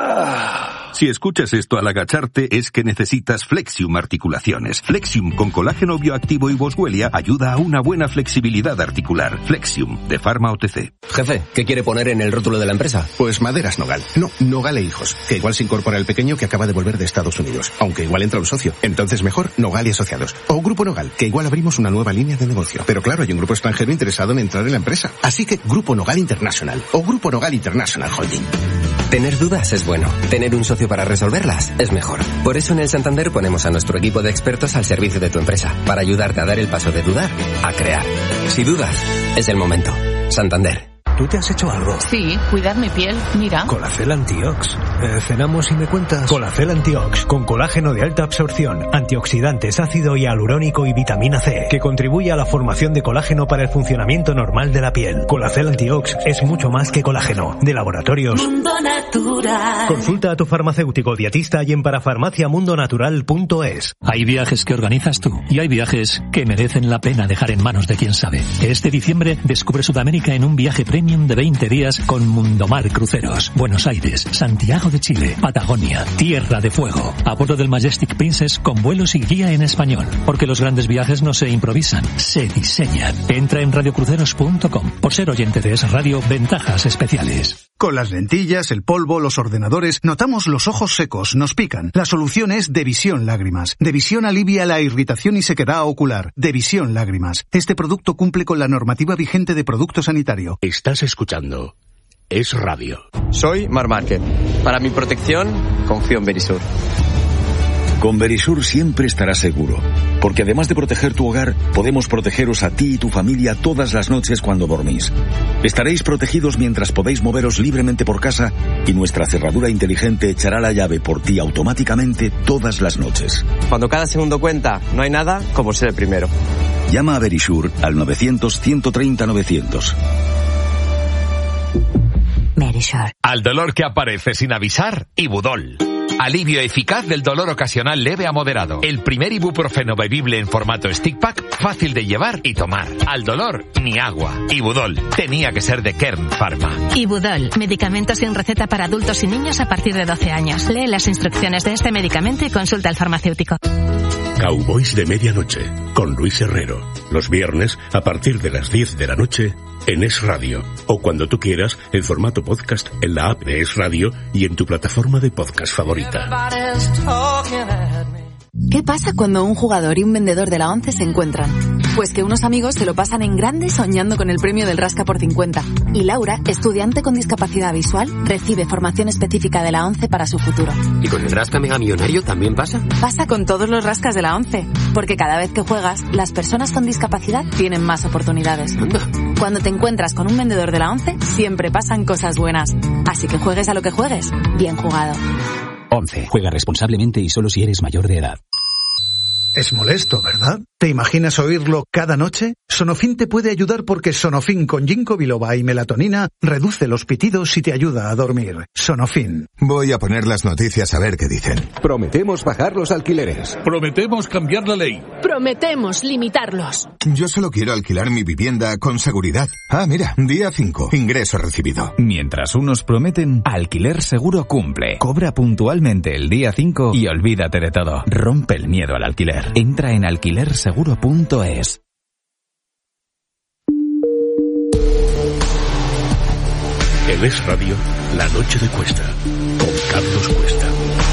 Si escuchas esto al agacharte es que necesitas Flexium Articulaciones. Flexium con colágeno bioactivo y boswellia ayuda a una buena flexibilidad articular. Flexium, de Pharma OTC. Jefe, ¿qué quiere poner en el rótulo de la empresa? Pues Maderas Nogal. No, Nogal e Hijos. Que igual se incorpora el pequeño que acaba de volver de Estados Unidos. Aunque igual entra un socio. Entonces mejor Nogal y Asociados. O Grupo Nogal, que igual abrimos una nueva línea de negocio. Pero claro, hay un grupo extranjero interesado en entrar en la empresa. Así que Grupo Nogal International. O Grupo Nogal International Holding. Tener dudas es bueno. Tener un socio para resolverlas es mejor. Por eso en el Santander ponemos a nuestro equipo de expertos al servicio de tu empresa, para ayudarte a dar el paso de dudar a crear. Si dudas, es el momento. Santander. ¿Tú te has hecho algo? Sí, cuidar mi piel, mira. Colacel Antiox. Cenamos y me cuentas. Colacel Antiox, con colágeno de alta absorción, antioxidantes, ácido hialurónico y vitamina C, que contribuye a la formación de colágeno para el funcionamiento normal de la piel. Colacel Antiox es mucho más que colágeno. De Laboratorios Mundo Natural. Consulta a tu farmacéutico dietista y en parafarmaciamundonatural.es. Hay viajes que organizas tú y hay viajes que merecen la pena dejar en manos de quien sabe. Este diciembre descubre Sudamérica en un viaje premium de 20 días con Mundomar Cruceros. Buenos Aires, Santiago de Chile, Patagonia, Tierra de Fuego. A bordo del Majestic Princess con vuelos y guía en español. Porque los grandes viajes no se improvisan, se diseñan. Entra en radiocruceros.com. Por ser oyente de Es Radio, ventajas especiales. Con las lentillas, el polvo, los ordenadores, notamos los ojos secos, nos pican. La solución es Devisión Lágrimas. Devisión alivia la irritación y sequedad ocular. Devisión Lágrimas. Este producto cumple con la normativa vigente de producto sanitario. Estás escuchando Es Radio. Soy Mar Márquez. Para mi protección, confío en Verisur. Con Verisur siempre estarás seguro, porque además de proteger tu hogar, podemos protegeros a ti y tu familia todas las noches cuando dormís. Estaréis protegidos mientras podéis moveros libremente por casa y nuestra cerradura inteligente echará la llave por ti automáticamente todas las noches. Cuando cada segundo cuenta, no hay nada como ser el primero. Llama a Verisur al 900-130-900. Verisur. Al dolor que aparece sin avisar, Ibudol. Alivio eficaz del dolor ocasional leve a moderado. El primer ibuprofeno bebible en formato stick pack, fácil de llevar y tomar. Al dolor, ni agua. Ibudol. Tenía que ser de Kern Pharma. Ibudol. Medicamento sin receta para adultos y niños a partir de 12 años. Lee las instrucciones de este medicamento y consulta al farmacéutico. Cowboys de Medianoche, con Luis Herrero. Los viernes, a partir de las 10 de la noche, en Es Radio. O cuando tú quieras, en formato podcast, en la app de Es Radio y en tu plataforma de podcast favorita. ¿Qué pasa cuando un jugador y un vendedor de la ONCE se encuentran? Pues que unos amigos se lo pasan en grande soñando con el premio del Rasca por 50. Y Laura, estudiante con discapacidad visual, recibe formación específica de la ONCE para su futuro. ¿Y con el Rasca Mega Millonario también pasa? Pasa con todos los rascas de la ONCE. Porque cada vez que juegas, las personas con discapacidad tienen más oportunidades. Cuando te encuentras con un vendedor de la ONCE, siempre pasan cosas buenas. Así que juegues a lo que juegues, bien jugado. 11. Juega responsablemente y solo si eres mayor de edad. Es molesto, ¿verdad? ¿Te imaginas oírlo cada noche? Sonofin te puede ayudar porque Sonofin con ginkgo biloba y melatonina reduce los pitidos y te ayuda a dormir. Sonofin. Voy a poner las noticias a ver qué dicen. Prometemos bajar los alquileres. Prometemos cambiar la ley. Prometemos limitarlos. Yo solo quiero alquilar mi vivienda con seguridad. Ah, mira, día 5, ingreso recibido. Mientras unos prometen, Alquiler Seguro cumple. Cobra puntualmente el día 5 y olvídate de todo. Rompe el miedo al alquiler. Entra en alquilerseguro.es. En Es Radio, La Noche de Cuesta, con Carlos Cuesta.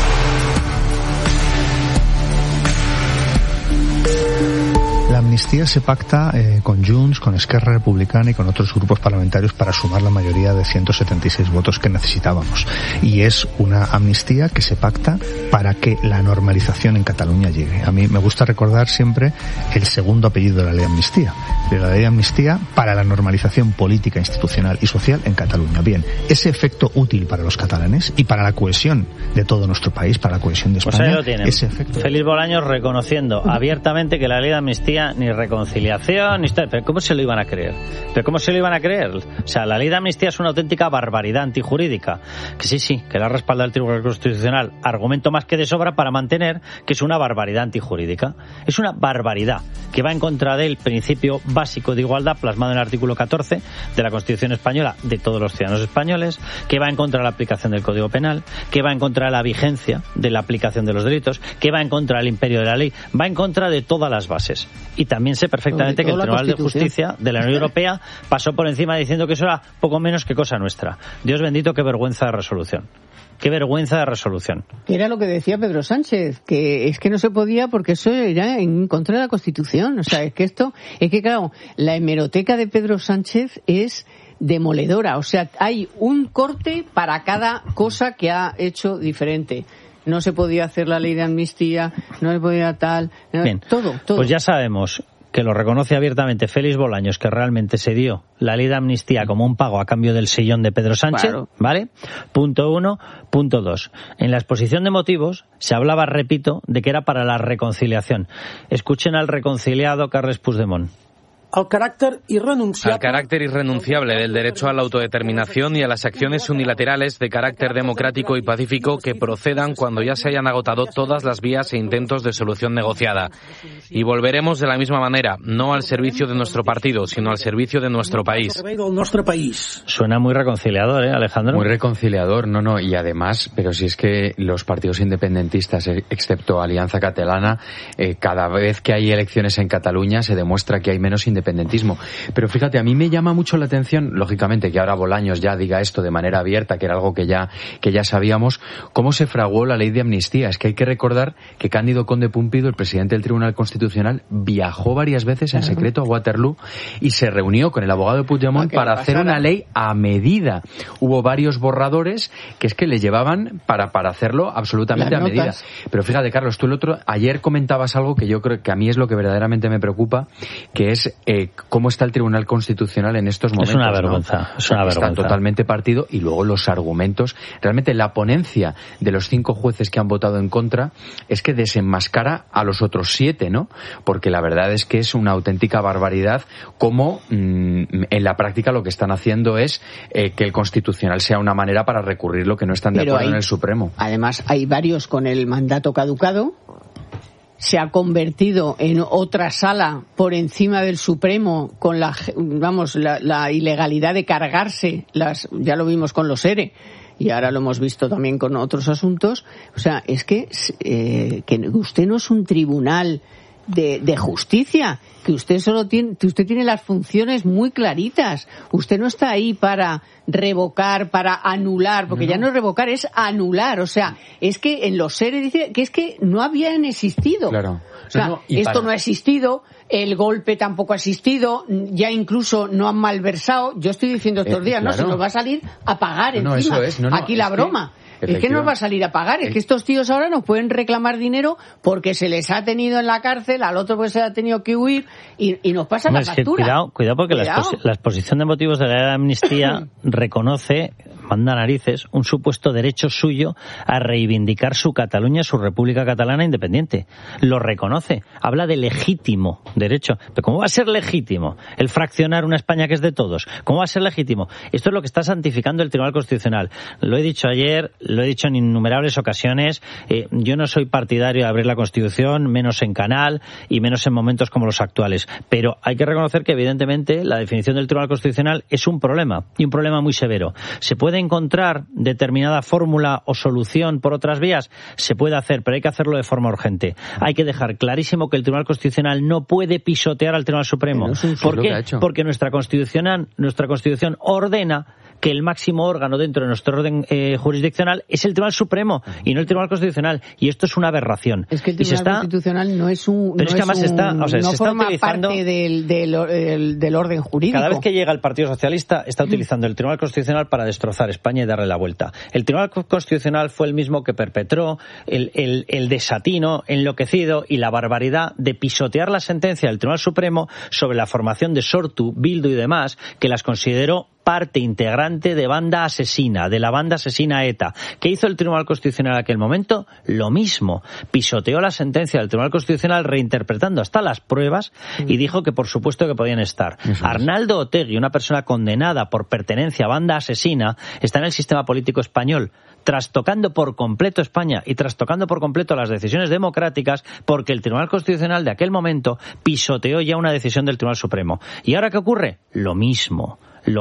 La amnistía se pacta con Junts, con Esquerra Republicana y con otros grupos parlamentarios para sumar la mayoría de 176 votos que necesitábamos. Y es una amnistía que se pacta para que la normalización en Cataluña llegue. A mí me gusta recordar siempre el segundo apellido de la ley de amnistía. De la ley de amnistía para la normalización política, institucional y social en Cataluña. Bien, ese efecto útil para los catalanes y para la cohesión de todo nuestro país, para la cohesión de España. Pues ahí lo tienen. Ese efecto. Félix Bolaños reconociendo abiertamente que la ley de amnistía ni reconciliación, ni tal. ¿Pero cómo se lo iban a creer? ¿Pero cómo se lo iban a creer? O sea, la ley de amnistía es una auténtica barbaridad antijurídica. Que sí, que la respalda el Tribunal Constitucional. Argumento más que de sobra para mantener que es una barbaridad antijurídica. Es una barbaridad que va en contra del principio básico de igualdad plasmado en el artículo 14 de la Constitución española de todos los ciudadanos españoles, que va en contra de la aplicación del Código Penal, que va en contra de la vigencia de la aplicación de los delitos, que va en contra del imperio de la ley, va en contra de todas las bases. Y también sé perfectamente que el Tribunal de Justicia de la Unión Europea pasó por encima diciendo que eso era poco menos que cosa nuestra. Dios bendito, qué vergüenza de resolución. Qué vergüenza de resolución. Era lo que decía Pedro Sánchez, que es que no se podía porque eso era en contra de la Constitución. O sea, es que claro, la hemeroteca de Pedro Sánchez es demoledora. O sea, hay un corte para cada cosa que ha hecho diferente. No se podía hacer la ley de amnistía, no se podía tal... Bien, todo. Pues ya sabemos que lo reconoce abiertamente Félix Bolaños, que realmente se dio la ley de amnistía como un pago a cambio del sillón de Pedro Sánchez, claro. ¿Vale? Punto 1. Punto 2. En la exposición de motivos se hablaba, repito, de que era para la reconciliación. Escuchen al reconciliado Carles Puigdemont. Al carácter irrenunciable del derecho a la autodeterminación y a las acciones unilaterales de carácter democrático y pacífico que procedan cuando ya se hayan agotado todas las vías e intentos de solución negociada. Y volveremos de la misma manera, no al servicio de nuestro partido, sino al servicio de nuestro país. Suena muy reconciliador, Alejandro? Muy reconciliador, no, y además, pero si es que los partidos independentistas, excepto Alianza Catalana, cada vez que hay elecciones en Cataluña se demuestra que hay menos independentistas independentismo. Pero fíjate, a mí me llama mucho la atención, lógicamente, que ahora Bolaños ya diga esto de manera abierta, que era algo que ya sabíamos, cómo se fraguó la ley de amnistía. Es que hay que recordar que Cándido Conde Pumpido, el presidente del Tribunal Constitucional, viajó varias veces en secreto a Waterloo y se reunió con el abogado de Puigdemont para hacer una ley a medida. Hubo varios borradores que es que le llevaban para hacerlo absolutamente a medida. Pero fíjate, Carlos, tú ayer comentabas algo que yo creo que a mí es lo que verdaderamente me preocupa, que es cómo está el Tribunal Constitucional en estos momentos. Es una vergüenza, ¿no? Es una vergüenza. Está totalmente partido, y luego los argumentos. Realmente la ponencia de los 5 jueces que han votado en contra es que desenmascara a los otros 7, ¿no? Porque la verdad es que es una auténtica barbaridad cómo en la práctica lo que están haciendo es que el Constitucional sea una manera para recurrir lo que no están de acuerdo en el Supremo. Además, hay varios con el mandato caducado. Se ha convertido en otra sala por encima del Supremo con la ilegalidad de cargarse ya lo vimos con los ERE y ahora lo hemos visto también con otros asuntos. O sea, es que usted no es un tribunal de justicia, que usted tiene las funciones muy claritas. Usted no está ahí para revocar, para anular, porque ya no es revocar, es anular. O sea, es que en los seres dice que es que no habían existido. Claro. O sea, esto no ha existido, el golpe tampoco ha existido, ya incluso no han malversado. Yo estoy diciendo estos días, claro, se nos va a salir a pagar encima. Aquí la broma. Es que nos va a salir a pagar, es que estos tíos ahora nos pueden reclamar dinero porque se les ha tenido en la cárcel, al otro porque se ha tenido que huir y nos pasa la factura. Cuidado porque la exposición de motivos de la ley de amnistía reconoce, manda narices, un supuesto derecho suyo a reivindicar su Cataluña, su República Catalana independiente. Lo reconoce, habla de legítimo derecho. Pero ¿cómo va a ser legítimo el fraccionar una España que es de todos? ¿Cómo va a ser legítimo? Esto es lo que está santificando el Tribunal Constitucional. Lo he dicho ayer, lo he dicho en innumerables ocasiones, yo no soy partidario de abrir la Constitución, menos en Canal y menos en momentos como los actuales. Pero hay que reconocer que evidentemente la definición del Tribunal Constitucional es un problema, y un problema muy severo. ¿Se puede encontrar determinada fórmula o solución por otras vías? Se puede hacer, pero hay que hacerlo de forma urgente. Hay que dejar clarísimo que el Tribunal Constitucional no puede pisotear al Tribunal Supremo. ¿Por qué? Porque nuestra Constitución ordena que el máximo órgano dentro de nuestro orden jurisdiccional es el Tribunal Supremo y no el Tribunal Constitucional, y esto es una aberración. Es que el Tribunal Constitucional no es un... Pero es que además no forma parte del orden jurídico. Cada vez que llega el Partido Socialista está utilizando el Tribunal Constitucional para destrozar España y darle la vuelta. El Tribunal Constitucional fue el mismo que perpetró el desatino enloquecido y la barbaridad de pisotear la sentencia del Tribunal Supremo sobre la formación de Sortu, Bildu y demás, que las consideró parte integrante de la banda asesina ETA. ¿Qué hizo el Tribunal Constitucional en aquel momento? Lo mismo. Pisoteó la sentencia del Tribunal Constitucional reinterpretando hasta las pruebas y dijo que por supuesto que podían estar. Arnaldo Otegi, una persona condenada por pertenencia a banda asesina, está en el sistema político español, trastocando por completo España y trastocando por completo las decisiones democráticas, porque el Tribunal Constitucional de aquel momento pisoteó ya una decisión del Tribunal Supremo. ¿Y ahora qué ocurre? Lo mismo.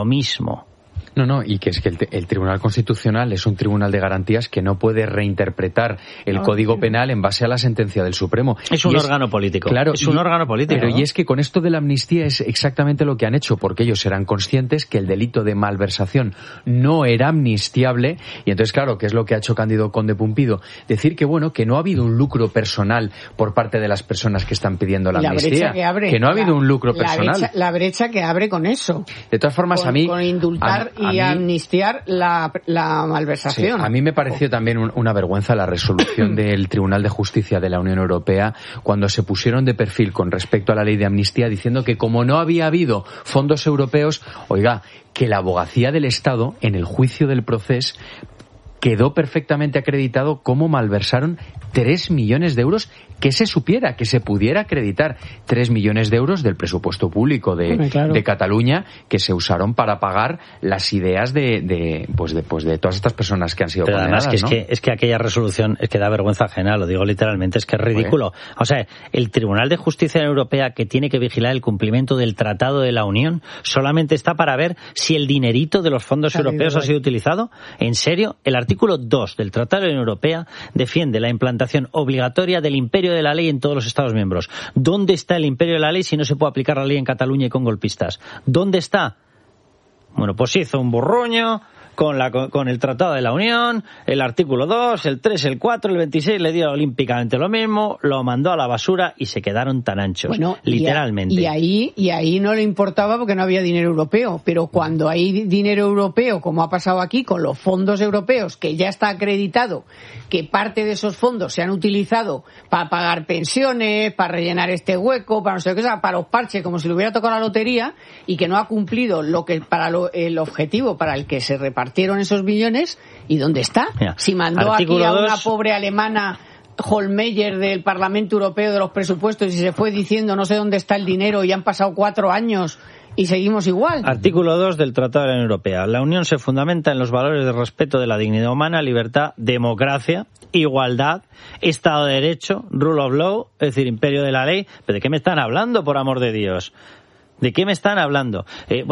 No, y que es que el Tribunal Constitucional es un tribunal de garantías que no puede reinterpretar el Código Penal en base a la sentencia del Supremo. Es un órgano político. Claro, es un órgano político. Pero ¿no? Y es que con esto de la amnistía es exactamente lo que han hecho, porque ellos eran conscientes que el delito de malversación no era amnistiable, y entonces, claro, ¿qué es lo que ha hecho Cándido Conde Pumpido? Decir que, bueno, que no ha habido un lucro personal por parte de las personas que están pidiendo la amnistía. Que no ha habido un lucro personal. La brecha que abre con eso. De todas formas, con indultar y amnistiar la malversación. Sí, a mí me pareció también una vergüenza la resolución del Tribunal de Justicia de la Unión Europea cuando se pusieron de perfil con respecto a la ley de amnistía, diciendo que como no había habido fondos europeos, que la abogacía del Estado en el juicio del proceso quedó perfectamente acreditado cómo malversaron 3 millones de euros, que se supiera, que se pudiera acreditar 3 millones de euros del presupuesto público de Cataluña, que se usaron para pagar las ideas de todas estas personas que han sido condenadas. Además, es que aquella resolución es que da vergüenza ajena, lo digo literalmente, es que es ridículo. O sea, el Tribunal de Justicia Europea, que tiene que vigilar el cumplimiento del Tratado de la Unión, solamente está para ver si el dinerito de los fondos europeos ha sido utilizado. ¿En serio? El artículo artículo 2 del Tratado de la Unión Europea defiende la implantación obligatoria del imperio de la ley en todos los Estados miembros. ¿Dónde está el imperio de la ley si no se puede aplicar la ley en Cataluña y con golpistas? ¿Dónde está? Bueno, pues hizo un burruño con el Tratado de la Unión, el artículo 2, el 3, el 4, el 26, le dio olímpicamente lo mismo, lo mandó a la basura y se quedaron tan anchos, bueno, literalmente. Y ahí no le importaba porque no había dinero europeo, pero cuando hay dinero europeo, como ha pasado aquí con los fondos europeos, que ya está acreditado que parte de esos fondos se han utilizado para pagar pensiones, para rellenar este hueco, para no sé qué, para los parches, como si le hubiera tocado la lotería, y que no ha cumplido el objetivo para el que se repartieron esos billones, ¿y dónde está? Mira, si mandó aquí a una pobre alemana Holmeyer del Parlamento Europeo de los presupuestos y se fue diciendo no sé dónde está el dinero y han pasado 4 años y seguimos igual. Artículo 2 del Tratado de la Unión Europea. La Unión se fundamenta en los valores de respeto de la dignidad humana, libertad, democracia, igualdad, Estado de Derecho, rule of law, es decir, imperio de la ley. ¿Pero de qué me están hablando, por amor de Dios? ¿De qué me están hablando?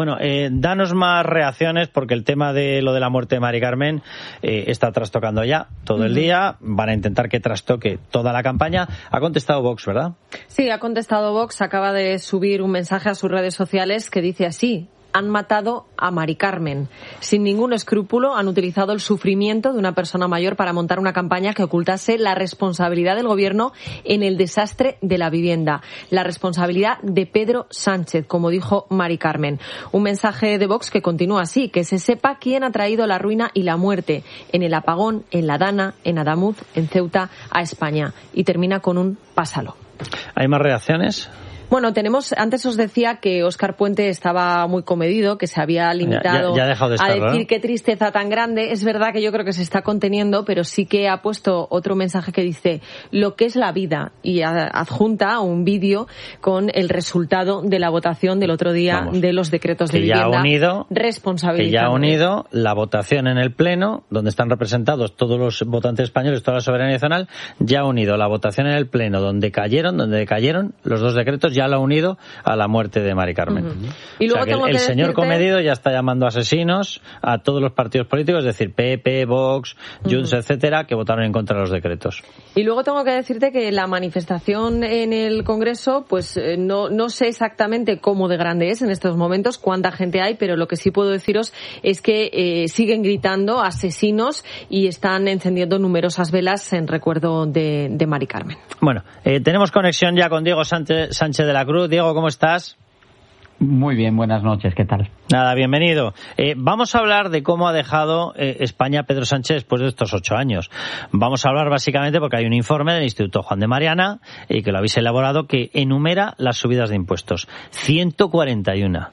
Danos más reacciones porque el tema de lo de la muerte de Mari Carmen está trastocando ya todo el día. Van a intentar que trastoque toda la campaña. Ha contestado Vox, ¿verdad? Sí, ha contestado Vox. Acaba de subir un mensaje a sus redes sociales que dice así: han matado a Mari Carmen. Sin ningún escrúpulo han utilizado el sufrimiento de una persona mayor para montar una campaña que ocultase la responsabilidad del gobierno en el desastre de la vivienda. La responsabilidad de Pedro Sánchez, como dijo Mari Carmen. Un mensaje de Vox que continúa así: que se sepa quién ha traído la ruina y la muerte en el apagón, en la Dana, en Adamuz, en Ceuta, a España. Y termina con un pásalo. ¿Hay más reacciones? Bueno, antes os decía que Óscar Puente estaba muy comedido, que se había limitado ya de estarlo, a decir qué tristeza tan grande. Es verdad que yo creo que se está conteniendo, pero sí que ha puesto otro mensaje que dice lo que es la vida, y adjunta un vídeo con el resultado de la votación del otro día de los decretos de vivienda. Que ya ha unido la votación en el Pleno, donde están representados todos los votantes españoles, toda la soberanía nacional, ya ha unido la votación en el Pleno, donde cayeron los dos decretos, ya lo ha unido a la muerte de Mari Carmen. Y luego el señor comedido ya está llamando asesinos a todos los partidos políticos, es decir, PP, Vox, Junts, etcétera, que votaron en contra de los decretos. Y luego tengo que decirte que la manifestación en el Congreso, pues no sé exactamente cómo de grande es en estos momentos, cuánta gente hay, pero lo que sí puedo deciros es que siguen gritando asesinos y están encendiendo numerosas velas en recuerdo de Mari Carmen. Bueno, tenemos conexión ya con Diego Sánchez de la Cruz. Diego, ¿cómo estás? Muy bien, buenas noches, ¿qué tal? Nada, bienvenido. Vamos a hablar de cómo ha dejado España Pedro Sánchez después de estos 8 años. Vamos a hablar básicamente porque hay un informe del Instituto Juan de Mariana, que lo habéis elaborado, que enumera las subidas de impuestos. 141.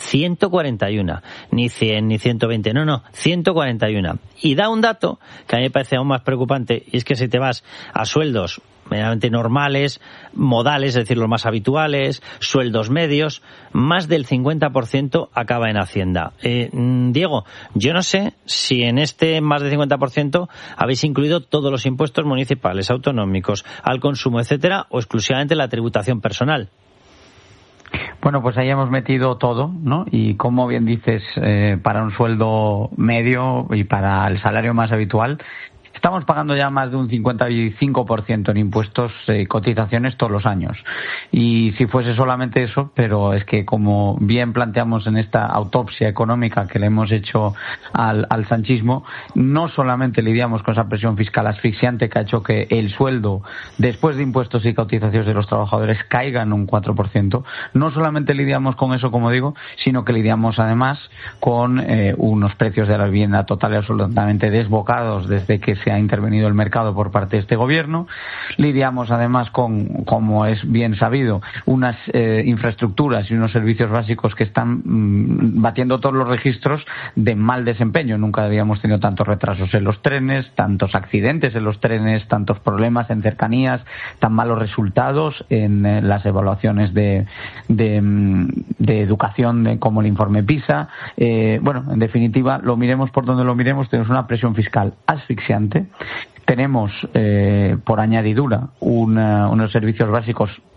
Ni 100, ni 120, no, 141. Y da un dato que a mí me parece aún más preocupante, y es que si te vas a sueldos medianamente normales, modales, es decir, los más habituales, sueldos medios, más del 50% acaba en Hacienda. Diego, yo no sé si en este más del 50% habéis incluido todos los impuestos municipales, autonómicos, al consumo, etcétera, o exclusivamente la tributación personal. Bueno, pues ahí hemos metido todo, ¿no? Y como bien dices, para un sueldo medio y para el salario más habitual, estamos pagando ya más de un 55% en impuestos y cotizaciones todos los años. Y si fuese solamente eso, pero es que como bien planteamos en esta autopsia económica que le hemos hecho al sanchismo, no solamente lidiamos con esa presión fiscal asfixiante que ha hecho que el sueldo después de impuestos y cotizaciones de los trabajadores caiga en un 4%, no solamente lidiamos con eso, como digo, sino que lidiamos además con unos precios de la vivienda total y absolutamente desbocados desde que se ha intervenido el mercado por parte de este gobierno. Lidiamos además con, como es bien sabido, unas infraestructuras y unos servicios básicos que están batiendo todos los registros de mal desempeño. Nunca habíamos tenido tantos retrasos en los trenes, tantos accidentes en los trenes, tantos problemas en cercanías, tan malos resultados en las evaluaciones de educación como el informe PISA. Bueno, en definitiva, lo miremos por donde lo miremos, tenemos una presión fiscal asfixiante. Tenemos, por añadidura, unos servicios básicos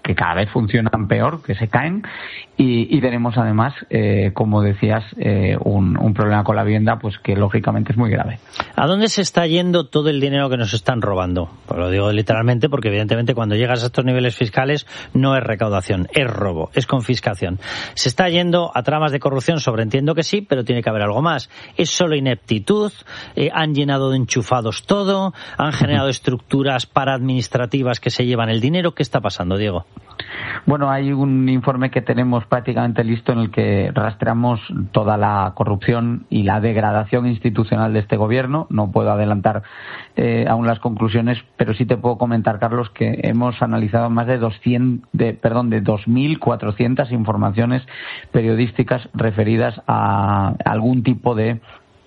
que cada vez funcionan peor, que se caen, y tenemos además, como decías, un problema con la vivienda, pues que lógicamente es muy grave. ¿A dónde se está yendo todo el dinero que nos están robando? Pues lo digo literalmente porque evidentemente cuando llegas a estos niveles fiscales no es recaudación, es robo, es confiscación. ¿Se está yendo a tramas de corrupción? Sobreentiendo que sí, pero tiene que haber algo más. ¿Es solo ineptitud? ¿Han llenado de enchufados todo? ¿Han generado estructuras paraadministrativas que se llevan el dinero? ¿Qué está pasando, Diego? Bueno, hay un informe que tenemos prácticamente listo en el que rastreamos toda la corrupción y la degradación institucional de este gobierno. No puedo adelantar aún las conclusiones, pero sí te puedo comentar, Carlos, que hemos analizado más de 2.400 informaciones periodísticas referidas a algún tipo de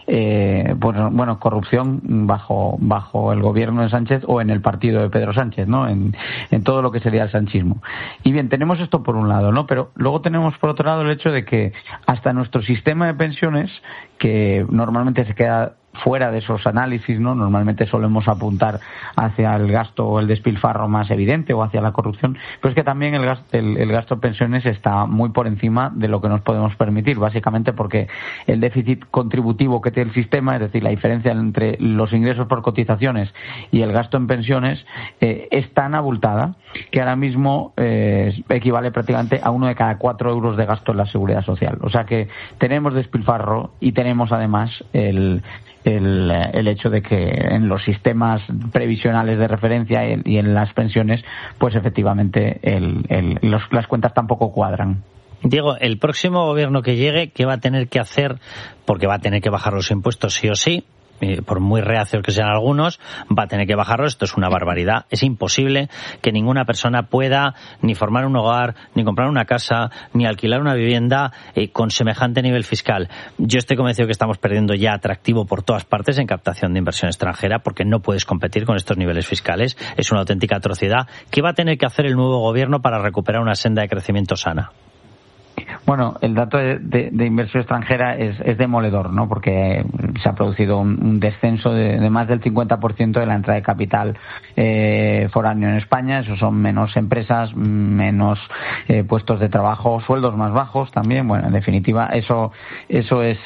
corrupción bajo el gobierno de Sánchez o en el partido de Pedro Sánchez, ¿no? En todo lo que sería el sanchismo. Y bien, tenemos esto por un lado, ¿no? Pero luego tenemos por otro lado el hecho de que hasta nuestro sistema de pensiones, que normalmente se queda fuera de esos análisis, ¿no? Normalmente solemos apuntar hacia el gasto o el despilfarro más evidente o hacia la corrupción, pero es que también el gasto en pensiones está muy por encima de lo que nos podemos permitir, básicamente porque el déficit contributivo que tiene el sistema, es decir, la diferencia entre los ingresos por cotizaciones y el gasto en pensiones, es tan abultada que ahora mismo equivale prácticamente a 1 de cada 4 euros de gasto en la seguridad social. O sea que tenemos despilfarro y tenemos además el hecho de que en los sistemas previsionales de referencia y en las pensiones, pues efectivamente las cuentas tampoco cuadran. Diego, el próximo gobierno que llegue, ¿qué va a tener que hacer? Porque va a tener que bajar los impuestos sí o sí. Por muy reacios que sean algunos, va a tener que bajarlo. Esto es una barbaridad. Es imposible que ninguna persona pueda ni formar un hogar, ni comprar una casa, ni alquilar una vivienda con semejante nivel fiscal. Yo estoy convencido que estamos perdiendo ya atractivo por todas partes en captación de inversión extranjera porque no puedes competir con estos niveles fiscales. Es una auténtica atrocidad. ¿Qué va a tener que hacer el nuevo gobierno para recuperar una senda de crecimiento sana? Bueno, el dato de inversión extranjera es demoledor, ¿no? Porque se ha producido un descenso de más del 50% de la entrada de capital foráneo en España. Eso son menos empresas, menos puestos de trabajo, sueldos más bajos también. Bueno, en definitiva, eso es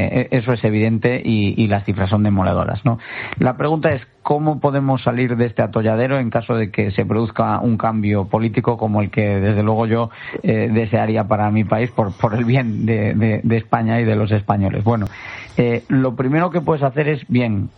evidente y las cifras son demoledoras, ¿no? La pregunta es ¿cómo podemos salir de este atolladero en caso de que se produzca un cambio político como el que desde luego yo desearía para mi país por el bien de España y de los españoles? Bueno, lo primero que puedes hacer es,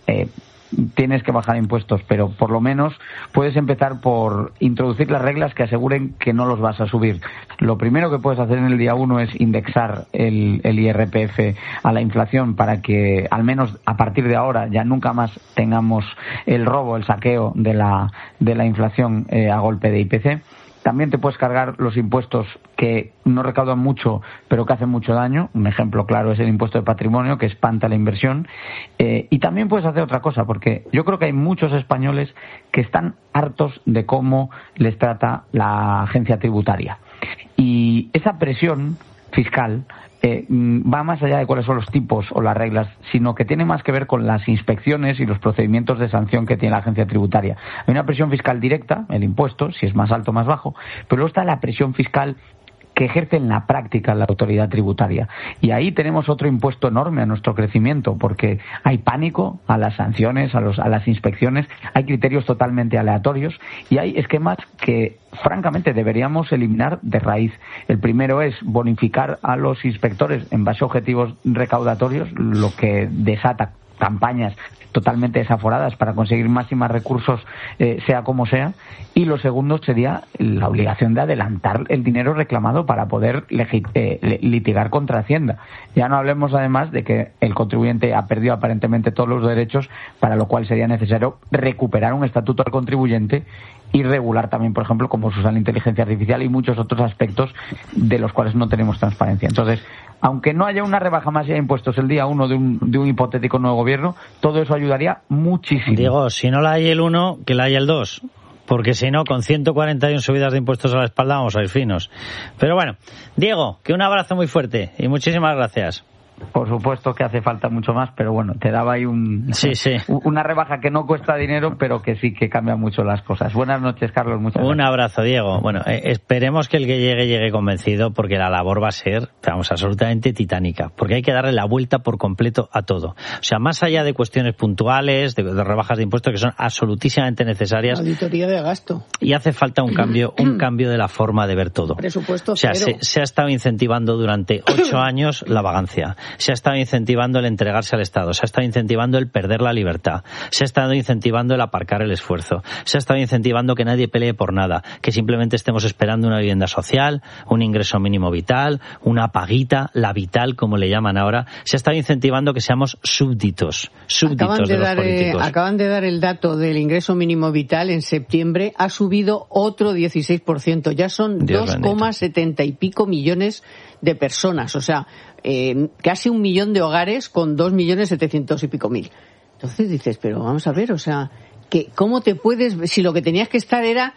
tienes que bajar impuestos, pero por lo menos puedes empezar por introducir las reglas que aseguren que no los vas a subir. Lo primero que puedes hacer en el día 1 es indexar el IRPF a la inflación para que al menos a partir de ahora ya nunca más tengamos el robo, el saqueo de la inflación a golpe de IPC. También te puedes cargar los impuestos que no recaudan mucho, pero que hacen mucho daño. Un ejemplo claro es el impuesto de patrimonio, que espanta la inversión. Y también puedes hacer otra cosa, porque yo creo que hay muchos españoles que están hartos de cómo les trata la agencia tributaria. Y esa presión fiscal va más allá de cuáles son los tipos o las reglas, sino que tiene más que ver con las inspecciones y los procedimientos de sanción que tiene la agencia tributaria. Hay una presión fiscal directa, el impuesto, si es más alto o más bajo, pero luego está la presión fiscal que ejerce en la práctica la autoridad tributaria. Y ahí tenemos otro impuesto enorme a nuestro crecimiento, porque hay pánico a las sanciones, a las inspecciones, hay criterios totalmente aleatorios y hay esquemas que francamente deberíamos eliminar de raíz. El primero es bonificar a los inspectores en base a objetivos recaudatorios, lo que desata campañas totalmente desaforadas para conseguir más y más recursos, sea como sea. Y lo segundo sería la obligación de adelantar el dinero reclamado para poder litigar contra Hacienda. Ya no hablemos además de que el contribuyente ha perdido aparentemente todos los derechos, para lo cual sería necesario recuperar un estatuto al contribuyente y regular también, por ejemplo, cómo se usa la inteligencia artificial y muchos otros aspectos de los cuales no tenemos transparencia. Entonces, aunque no haya una rebaja masiva de impuestos el día 1 de un hipotético nuevo gobierno, todo eso ayudaría muchísimo. Diego, si no la hay el 1, que la haya el 2. Porque si no, con 141 subidas de impuestos a la espalda vamos a ir finos. Pero bueno, Diego, que un abrazo muy fuerte y muchísimas gracias. Por supuesto que hace falta mucho más, pero bueno, te daba ahí una rebaja que no cuesta dinero, pero que sí que cambia mucho las cosas. Buenas noches, Carlos. Muchas gracias. Un abrazo, Diego. Bueno, esperemos que el que llegue convencido, porque la labor va a ser, absolutamente titánica, porque hay que darle la vuelta por completo a todo. O sea, más allá de cuestiones puntuales, de rebajas de impuestos que son absolutísimamente necesarias. Auditoría de gasto. Y hace falta un cambio de la forma de ver todo. Presupuesto o sea, cero. Se ha estado incentivando durante 8 años la vagancia. Se ha estado incentivando el entregarse al Estado. Se ha estado incentivando el perder la libertad. Se ha estado incentivando el aparcar el esfuerzo. Se ha estado incentivando que nadie pelee por nada. Que simplemente estemos esperando una vivienda social, un ingreso mínimo vital, una paguita, la vital, como le llaman ahora. Se ha estado incentivando que seamos súbditos de los políticos. Acaban de dar el dato del ingreso mínimo vital en septiembre. Ha subido otro 16%. Ya son 2,70 y pico millones de personas. O sea, casi 1 millón de hogares con 2.700.000 y pico. Entonces dices, pero vamos a ver, o sea, que ¿cómo te puedes, si lo que tenías que estar era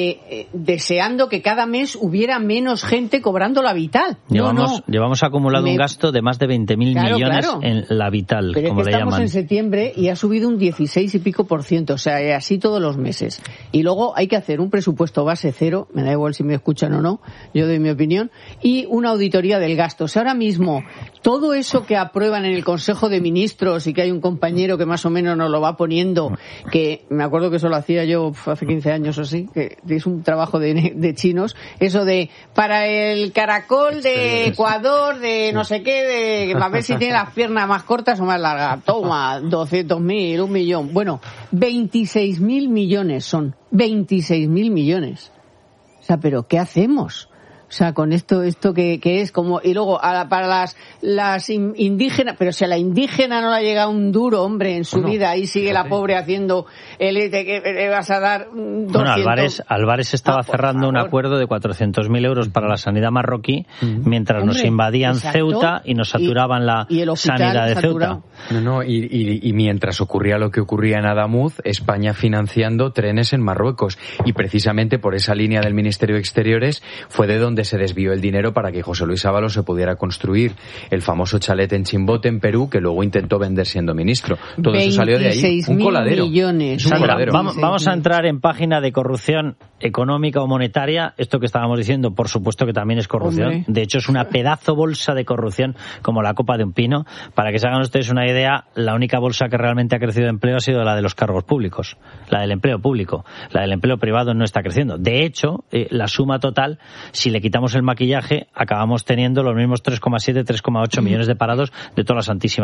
deseando que cada mes hubiera menos gente cobrando la vital? Llevamos acumulado un gasto de más de 20.000 millones en la vital, pero como es que le llaman. Estamos en septiembre y ha subido un 16 y pico %, o sea, así todos los meses. Y luego hay que hacer un presupuesto base cero, me da igual si me escuchan o no, yo doy mi opinión, y una auditoría del gasto. O sea, ahora mismo, todo eso que aprueban en el Consejo de Ministros y que hay un compañero que más o menos nos lo va poniendo, que me acuerdo que eso lo hacía yo hace 15 años o así, que es un trabajo de chinos, eso de para el caracol de Ecuador, de no sé qué, de a ver si tiene las piernas más cortas o más largas. Toma, 200.000, 1 millón. Bueno, 26.000 millones son. 26.000 millones. O sea, ¿pero qué hacemos? O sea, con esto que es como... Y luego, para las indígenas... Pero si a la indígena no le ha llegado un duro, hombre, en su vida, ahí sigue la pobre haciendo el que le vas a dar 200... Bueno, Álvarez estaba cerrando un acuerdo de 400.000 euros para la sanidad marroquí, mientras nos invadían Ceuta y nos saturaban la sanidad de Ceuta. Y mientras ocurría lo que ocurría en Adamuz, España financiando trenes en Marruecos. Y precisamente por esa línea del Ministerio de Exteriores fue de donde se desvió el dinero para que José Luis Ábalos se pudiera construir el famoso chalet en Chimbote, en Perú, que luego intentó vender siendo ministro. Todo eso salió de ahí. Un coladero. Vamos a entrar en página de corrupción económica o monetaria. Esto que estábamos diciendo, por supuesto que también es corrupción. Hombre. De hecho, es una pedazo bolsa de corrupción como la copa de un pino. Para que se hagan ustedes una idea, la única bolsa que realmente ha crecido de empleo ha sido la de los cargos públicos, la del empleo público. La del empleo privado no está creciendo. De hecho, la suma total, si le quitamos el maquillaje, acabamos teniendo los mismos 3,7, 3,8 millones de parados de toda la santísima